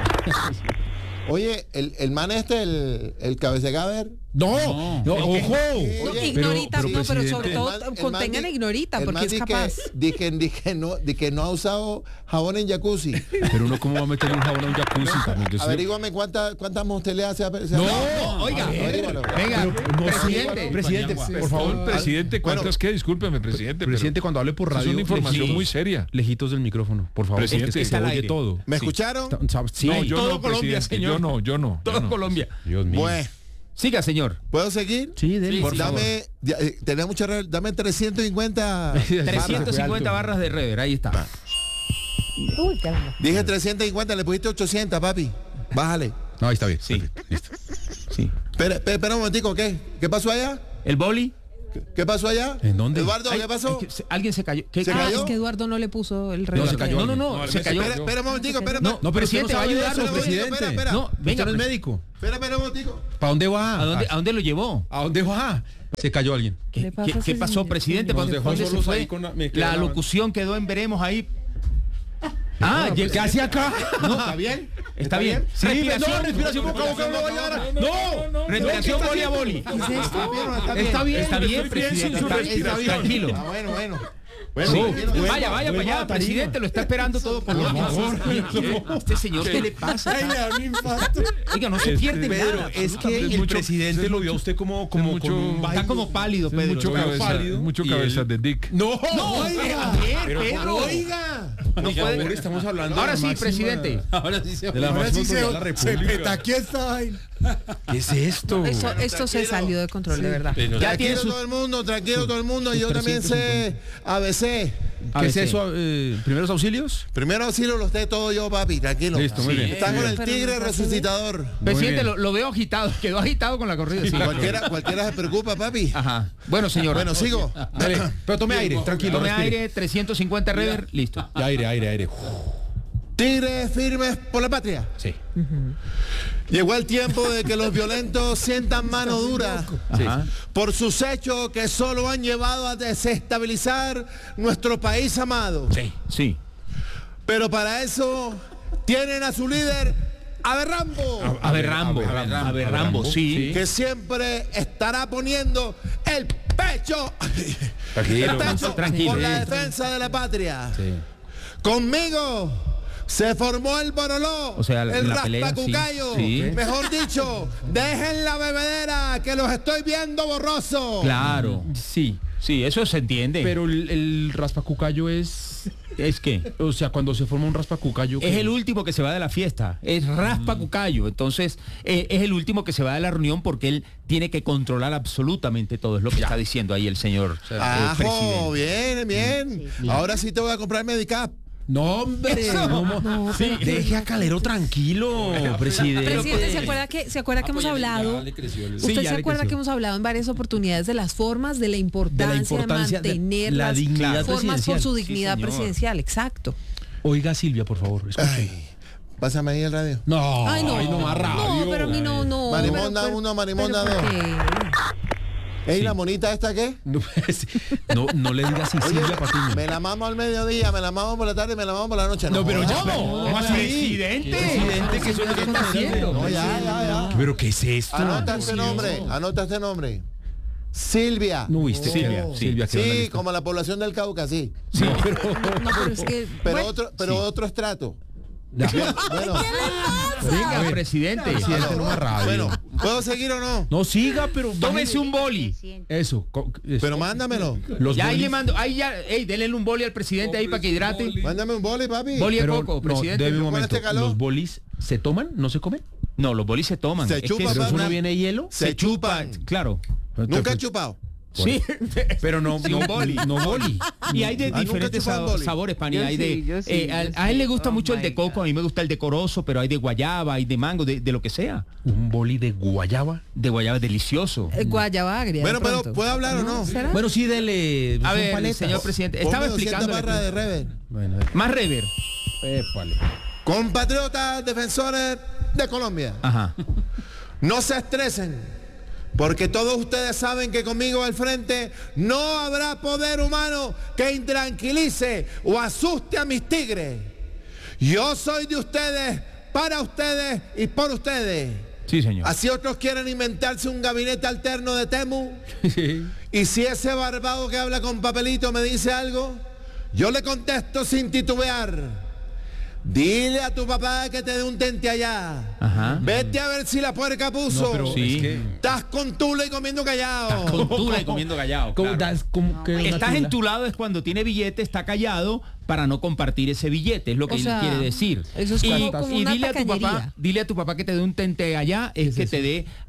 [SPEAKER 11] Oye, el man el cabecegaber.
[SPEAKER 1] No, ojo.
[SPEAKER 2] Ignorita, pero sobre todo contengan ignorita, porque es capaz.
[SPEAKER 11] Dije que no ha usado jabón en jacuzzi.
[SPEAKER 1] Pero uno cómo va a meter un jabón en un jacuzzi.
[SPEAKER 11] Averígame cuántas usted le hace a...
[SPEAKER 6] Oiga, venga,
[SPEAKER 1] presidente, por favor.
[SPEAKER 8] Presidente, ¿cuántas qué? Discúlpeme, presidente.
[SPEAKER 1] Presidente, cuando hable por radio.
[SPEAKER 8] Es una información muy seria.
[SPEAKER 1] Lejitos del micrófono, por favor.
[SPEAKER 8] Presidente,
[SPEAKER 1] que se oye todo.
[SPEAKER 11] ¿Me escucharon?
[SPEAKER 1] Sí.
[SPEAKER 8] No, yo
[SPEAKER 6] todo
[SPEAKER 8] no,
[SPEAKER 6] Colombia,
[SPEAKER 8] presidente.
[SPEAKER 6] señor.
[SPEAKER 8] Yo no.
[SPEAKER 6] Todo Colombia.
[SPEAKER 1] Dios mío.
[SPEAKER 11] Bueno,
[SPEAKER 6] Siga, señor.
[SPEAKER 11] ¿Puedo seguir?
[SPEAKER 1] Sí, dele.
[SPEAKER 6] Por favor.
[SPEAKER 11] Tenía mucha rever, dame 350
[SPEAKER 6] 350 barras de rever, ahí está.
[SPEAKER 2] Uy, caramba.
[SPEAKER 11] Dije 350, le pusiste 800, papi. Bájale.
[SPEAKER 1] No, ahí está bien.
[SPEAKER 6] Sí.
[SPEAKER 1] Listo.
[SPEAKER 6] Sí.
[SPEAKER 11] Espera un momentico, ¿qué? ¿Qué pasó allá?
[SPEAKER 6] ¿El boli?
[SPEAKER 11] ¿Qué pasó allá?
[SPEAKER 1] ¿En dónde?
[SPEAKER 11] Eduardo, ¿qué pasó?
[SPEAKER 6] Alguien se cayó. ¿Qué?
[SPEAKER 11] ¿Se
[SPEAKER 2] Ah,
[SPEAKER 11] cayó?
[SPEAKER 2] es que Eduardo no le puso el
[SPEAKER 1] No,
[SPEAKER 2] reloj.
[SPEAKER 1] se cayó.
[SPEAKER 6] No, se cayó.
[SPEAKER 11] Espera un momentico, espera.
[SPEAKER 6] No, presidente, va a ayudarlo,
[SPEAKER 11] presidente. Espera.
[SPEAKER 6] No, venga,
[SPEAKER 1] Usted no es médico.
[SPEAKER 11] Espera un momentico.
[SPEAKER 1] ¿Para dónde va?
[SPEAKER 6] ¿A dónde lo llevó?
[SPEAKER 1] ¿A dónde va? Se cayó alguien.
[SPEAKER 2] ¿Qué pasa,
[SPEAKER 6] ¿Qué
[SPEAKER 2] señor?
[SPEAKER 6] pasó, presidente?
[SPEAKER 1] Nos dejó
[SPEAKER 6] ¿Dónde se
[SPEAKER 1] solos
[SPEAKER 6] fue?
[SPEAKER 1] ahí con
[SPEAKER 6] La locución quedó en veremos ahí.
[SPEAKER 1] ¿Qué hacía acá?
[SPEAKER 6] No,
[SPEAKER 11] ¿Está bien?
[SPEAKER 6] está bien.
[SPEAKER 1] Sí, respiración boca a boca, no vaya a dar. ¡No!
[SPEAKER 6] Respiración boli a boli.
[SPEAKER 2] ¿Qué es esto?
[SPEAKER 11] Está bien.
[SPEAKER 6] Está bien, presidente. Está bien. Tranquilo.
[SPEAKER 11] Ah, bueno.
[SPEAKER 6] Sí. Vaya para allá, presidente, lo está esperando todo por favor. Este señor, ¿qué le pasa?
[SPEAKER 21] Ay, le da un infarto.
[SPEAKER 6] Oiga, no se pierde
[SPEAKER 1] Pedro,
[SPEAKER 6] nada.
[SPEAKER 1] es que el presidente lo vio a usted como con un
[SPEAKER 6] Está como pálido, Pedro.
[SPEAKER 8] Mucho cabeza de Dick.
[SPEAKER 1] No,
[SPEAKER 6] Oiga, Pedro.
[SPEAKER 21] Oiga.
[SPEAKER 6] No puede.
[SPEAKER 1] Estamos hablando
[SPEAKER 6] Ahora
[SPEAKER 1] de la
[SPEAKER 6] sí,
[SPEAKER 1] máxima-
[SPEAKER 6] presidente.
[SPEAKER 1] Ahora sí se de la
[SPEAKER 21] Ahora sí
[SPEAKER 1] máxima autoridad de la
[SPEAKER 21] se
[SPEAKER 1] República.
[SPEAKER 21] petaqueó esta vaina.
[SPEAKER 1] ¿Qué es esto?
[SPEAKER 2] Esto se salió de control, de verdad.
[SPEAKER 6] Ya tiene
[SPEAKER 11] Tranquilo
[SPEAKER 6] su...
[SPEAKER 11] todo el mundo. Yo también sé ABC.
[SPEAKER 1] ¿Qué es eso? ¿Primeros auxilios?
[SPEAKER 11] Primero auxilio los sé todo yo, papi, tranquilo.
[SPEAKER 1] Listo, muy bien.
[SPEAKER 11] Está con el
[SPEAKER 2] Pero
[SPEAKER 11] tigre
[SPEAKER 2] no pasa
[SPEAKER 11] resucitador.
[SPEAKER 6] Presidente,
[SPEAKER 1] bien.
[SPEAKER 6] lo veo agitado. Quedó agitado con la corrida. Sí.
[SPEAKER 11] Cualquiera se preocupa, papi.
[SPEAKER 6] Ajá. Bueno, señor.
[SPEAKER 11] Bueno, sigo.
[SPEAKER 1] Dale, pero tome aire, tranquilo.
[SPEAKER 6] Tome
[SPEAKER 1] respire.
[SPEAKER 6] aire, 350 rever, listo.
[SPEAKER 1] Ya, aire.
[SPEAKER 11] Tigres firmes por la patria.
[SPEAKER 1] Sí.
[SPEAKER 11] Llegó el tiempo de que los violentos sientan mano dura
[SPEAKER 6] Ajá.
[SPEAKER 11] por sus hechos que solo han llevado a desestabilizar nuestro país amado.
[SPEAKER 6] Sí.
[SPEAKER 11] Pero para eso tienen a su líder, Aberrambo,
[SPEAKER 6] A ver, Rambo, sí.
[SPEAKER 11] que siempre estará poniendo el pecho,
[SPEAKER 6] Tranquilo.
[SPEAKER 11] por la defensa de la patria. Conmigo se formó el Boroló,
[SPEAKER 6] O sea,
[SPEAKER 11] el
[SPEAKER 6] la pelea,
[SPEAKER 11] Raspacucayo.
[SPEAKER 6] sí.
[SPEAKER 11] Mejor dicho, dejen la bebedera que los estoy viendo borroso.
[SPEAKER 6] Claro. Sí, eso se entiende.
[SPEAKER 1] Pero el raspacucayo es
[SPEAKER 6] que
[SPEAKER 1] o sea, cuando se forma un raspacucayo
[SPEAKER 6] es el último que se va de la fiesta. Es Raspa Cucayo. Entonces, es el último que se va de la reunión porque él tiene que controlar absolutamente todo. Es lo que está diciendo ahí el señor
[SPEAKER 11] Ajo,
[SPEAKER 6] presidente.
[SPEAKER 11] bien. Ahora sí te voy a comprar Medicap.
[SPEAKER 1] No, hombre, deje a Calero tranquilo, presidente.
[SPEAKER 2] Presidente, ¿se acuerda que hemos hablado? ¿Usted se acuerda que hemos hablado en varias oportunidades de las formas, de la importancia de mantener
[SPEAKER 1] la
[SPEAKER 2] las
[SPEAKER 1] dignidad
[SPEAKER 2] formas
[SPEAKER 1] presidencial?
[SPEAKER 2] por su dignidad
[SPEAKER 6] Sí, señor.
[SPEAKER 2] presidencial? Exacto.
[SPEAKER 1] Oiga, Silvia, por favor, escuche.
[SPEAKER 11] Pásame ahí el radio.
[SPEAKER 1] No,
[SPEAKER 2] Ay, no.
[SPEAKER 1] más radio.
[SPEAKER 2] No, pero a mí no.
[SPEAKER 11] Marimonda
[SPEAKER 2] pero-
[SPEAKER 11] 1, Marimonda
[SPEAKER 2] pero
[SPEAKER 11] 2.
[SPEAKER 2] ¿por qué?
[SPEAKER 11] Ey, ¿la monita esta qué?
[SPEAKER 1] No le digas así, Silvia Patiño.
[SPEAKER 11] Me la mamo al mediodía, me la mamo por la tarde, me la mamo por la noche.
[SPEAKER 1] No, pero ya.
[SPEAKER 6] ¿Cómo así? Presidente.
[SPEAKER 1] Presidente, ¿qué está haciendo?
[SPEAKER 11] No, ya.
[SPEAKER 1] ¿Pero qué es esto?
[SPEAKER 11] Anota este nombre. Silvia.
[SPEAKER 1] No, viste. Silvia, quedó en la
[SPEAKER 11] Sí,
[SPEAKER 1] lista.
[SPEAKER 11] como la población del Cauca, sí.
[SPEAKER 2] No, pero es que...
[SPEAKER 11] Pero otro estrato.
[SPEAKER 1] Ya.
[SPEAKER 11] Bueno,
[SPEAKER 6] Venga, presidente.
[SPEAKER 1] Presidente, no más radio.
[SPEAKER 11] bueno, ¿puedo seguir o no?
[SPEAKER 1] No siga, pero
[SPEAKER 6] Tómese un boli.
[SPEAKER 1] eso.
[SPEAKER 11] Pero mándamelo.
[SPEAKER 1] Los
[SPEAKER 6] Ya ahí
[SPEAKER 1] bolis-
[SPEAKER 6] le mando, ahí ya, denle un boli al presidente ahí para que hidrate.
[SPEAKER 11] Mándame un boli, papi.
[SPEAKER 6] Boli de
[SPEAKER 1] Pero,
[SPEAKER 6] coco,
[SPEAKER 1] no,
[SPEAKER 6] presidente.
[SPEAKER 1] deme un
[SPEAKER 11] ¿con
[SPEAKER 1] momento.
[SPEAKER 11] este calor?
[SPEAKER 1] ¿Los bolis se toman? ¿No se comen?
[SPEAKER 6] No, los bolis se toman.
[SPEAKER 11] Se
[SPEAKER 6] Es que
[SPEAKER 11] chupa,
[SPEAKER 6] eso
[SPEAKER 11] papi.
[SPEAKER 1] ¿No viene hielo?
[SPEAKER 11] Se chupan.
[SPEAKER 6] Claro.
[SPEAKER 11] Nunca he chupado.
[SPEAKER 6] Sí.
[SPEAKER 1] Pero no boli. No boli.
[SPEAKER 6] Y hay de
[SPEAKER 11] nunca
[SPEAKER 6] diferentes
[SPEAKER 11] chupan boli.
[SPEAKER 6] sabores, Pani.
[SPEAKER 24] Yo
[SPEAKER 6] Hay
[SPEAKER 24] sí,
[SPEAKER 6] de,
[SPEAKER 24] yo sí, yo
[SPEAKER 6] a él le
[SPEAKER 24] sí.
[SPEAKER 6] gusta
[SPEAKER 24] Oh
[SPEAKER 6] mucho el
[SPEAKER 24] my
[SPEAKER 6] de coco, a mí me gusta el de corozo, pero hay de guayaba, hay de mango, de lo que sea.
[SPEAKER 1] Un boli de guayaba.
[SPEAKER 6] De guayaba es delicioso.
[SPEAKER 2] Guayaba agria.
[SPEAKER 11] Bueno,
[SPEAKER 2] de
[SPEAKER 11] pero
[SPEAKER 2] pronto.
[SPEAKER 11] ¿puedo hablar o no?
[SPEAKER 2] ¿Será?
[SPEAKER 1] Bueno, sí, dele.
[SPEAKER 6] A
[SPEAKER 1] son
[SPEAKER 6] ver,
[SPEAKER 1] paletas.
[SPEAKER 6] señor presidente, estaba
[SPEAKER 11] Ponme 200
[SPEAKER 6] explicando.
[SPEAKER 11] barras de rever.
[SPEAKER 1] Bueno,
[SPEAKER 6] Más rever.
[SPEAKER 1] épale.
[SPEAKER 11] Compatriotas defensores de Colombia,
[SPEAKER 6] Ajá.
[SPEAKER 11] no se estresen, porque todos ustedes saben que conmigo al frente no habrá poder humano que intranquilice o asuste a mis tigres. Yo soy de ustedes, para ustedes y por ustedes.
[SPEAKER 6] Sí, señor.
[SPEAKER 11] Así otros quieren inventarse un gabinete alterno de Temu. Y si ese barbado que habla con papelito me dice algo, yo le contesto sin titubear. Dile a tu papá que te dé un tente allá.
[SPEAKER 6] Ajá.
[SPEAKER 11] Vete a ver si la puerca puso.
[SPEAKER 1] No, pero
[SPEAKER 6] Sí.
[SPEAKER 1] es que...
[SPEAKER 11] Estás con tula y comiendo callado.
[SPEAKER 6] Con tula y comiendo callado.
[SPEAKER 1] ¿Cómo
[SPEAKER 6] claro.
[SPEAKER 1] das? ¿Cómo que una
[SPEAKER 6] Estás
[SPEAKER 1] tula?
[SPEAKER 6] entulado es cuando tiene billete, está callado para no compartir ese billete, es lo que
[SPEAKER 2] O sea,
[SPEAKER 6] él quiere decir.
[SPEAKER 2] eso es
[SPEAKER 6] y
[SPEAKER 2] como una
[SPEAKER 6] dile a tu
[SPEAKER 2] tacañería.
[SPEAKER 6] papá, dile a tu papá que te dé un tente allá, es que te dé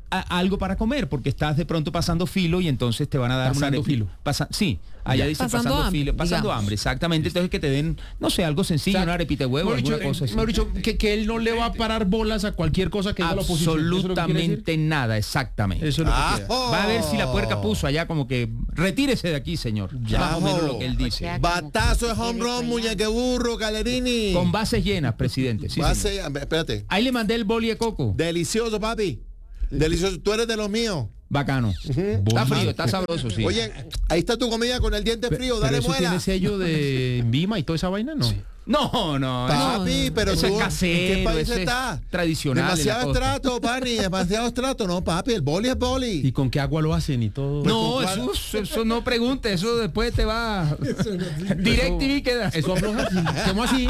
[SPEAKER 6] algo para comer, porque estás de pronto pasando filo y entonces te van a dar
[SPEAKER 1] Pasando filo.
[SPEAKER 6] Sí, allá dice pasando
[SPEAKER 2] hambre,
[SPEAKER 6] filo, pasando
[SPEAKER 2] digamos.
[SPEAKER 6] hambre, exactamente. Entonces que te den, no sé, algo sencillo, una arepita de huevo, alguna cosa así.
[SPEAKER 1] Mauricio, que él no le va a parar bolas a cualquier cosa que diga la oposición. ¿Eso es lo que quiere decir?
[SPEAKER 6] Absolutamente nada, exactamente.
[SPEAKER 1] Eso es lo que quiere.
[SPEAKER 6] Va a ver si la puerca puso allá como que retírese de aquí, señor. Más o menos lo que él dice.
[SPEAKER 11] Batazo de home run, muñeque burro, Calerini.
[SPEAKER 6] Con bases llenas, presidente. Sí,
[SPEAKER 11] Base,
[SPEAKER 6] señor.
[SPEAKER 11] espérate.
[SPEAKER 6] Ahí le mandé el boli de coco.
[SPEAKER 11] Delicioso, papi. Delicioso. Tú eres de los míos.
[SPEAKER 6] Bacano. Está frío, está sabroso, sí.
[SPEAKER 11] Oye, ahí está tu comida con el diente frío. Dale
[SPEAKER 1] ¿Pero eso
[SPEAKER 11] muela.
[SPEAKER 1] tiene sello de Vima y toda esa vaina? No.
[SPEAKER 6] No.
[SPEAKER 11] Papi, pero
[SPEAKER 6] eso
[SPEAKER 11] tú,
[SPEAKER 6] es casero,
[SPEAKER 11] ¿en qué país
[SPEAKER 6] eso es
[SPEAKER 11] está?
[SPEAKER 6] tradicional.
[SPEAKER 11] Demasiado
[SPEAKER 6] en la costa.
[SPEAKER 11] estrato, pani, demasiado estrato. No, papi, el boli es boli.
[SPEAKER 1] ¿Y con qué agua lo hacen y todo?
[SPEAKER 6] No, eso no pregunte, eso después te va DirecTV queda.
[SPEAKER 1] Eso afloja así. ¿Cómo así?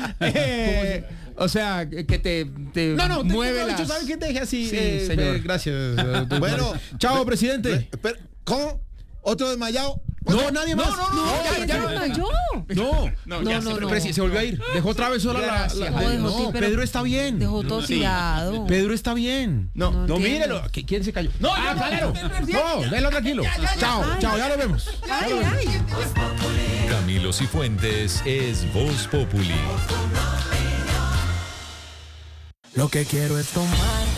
[SPEAKER 6] O sea, que te mueve la.
[SPEAKER 1] ¿Sabes qué te dije así?
[SPEAKER 6] Sí, señor.
[SPEAKER 1] Gracias.
[SPEAKER 11] Bueno,
[SPEAKER 1] chao, presidente.
[SPEAKER 11] ¿Cómo? ¿Otro desmayado?
[SPEAKER 1] No, nadie más. Se volvió a ir. Dejó otra vez sola
[SPEAKER 2] Dejó
[SPEAKER 1] Pedro está bien.
[SPEAKER 2] Dejó todo tirado.
[SPEAKER 1] Pedro está bien. No, mírelo. ¿Quién se cayó? No, Calero. No, déjalo tranquilo. Chao, ya lo vemos.
[SPEAKER 9] Camilo Cifuentes es Voz Populi.
[SPEAKER 12] Lo que quiero es tomar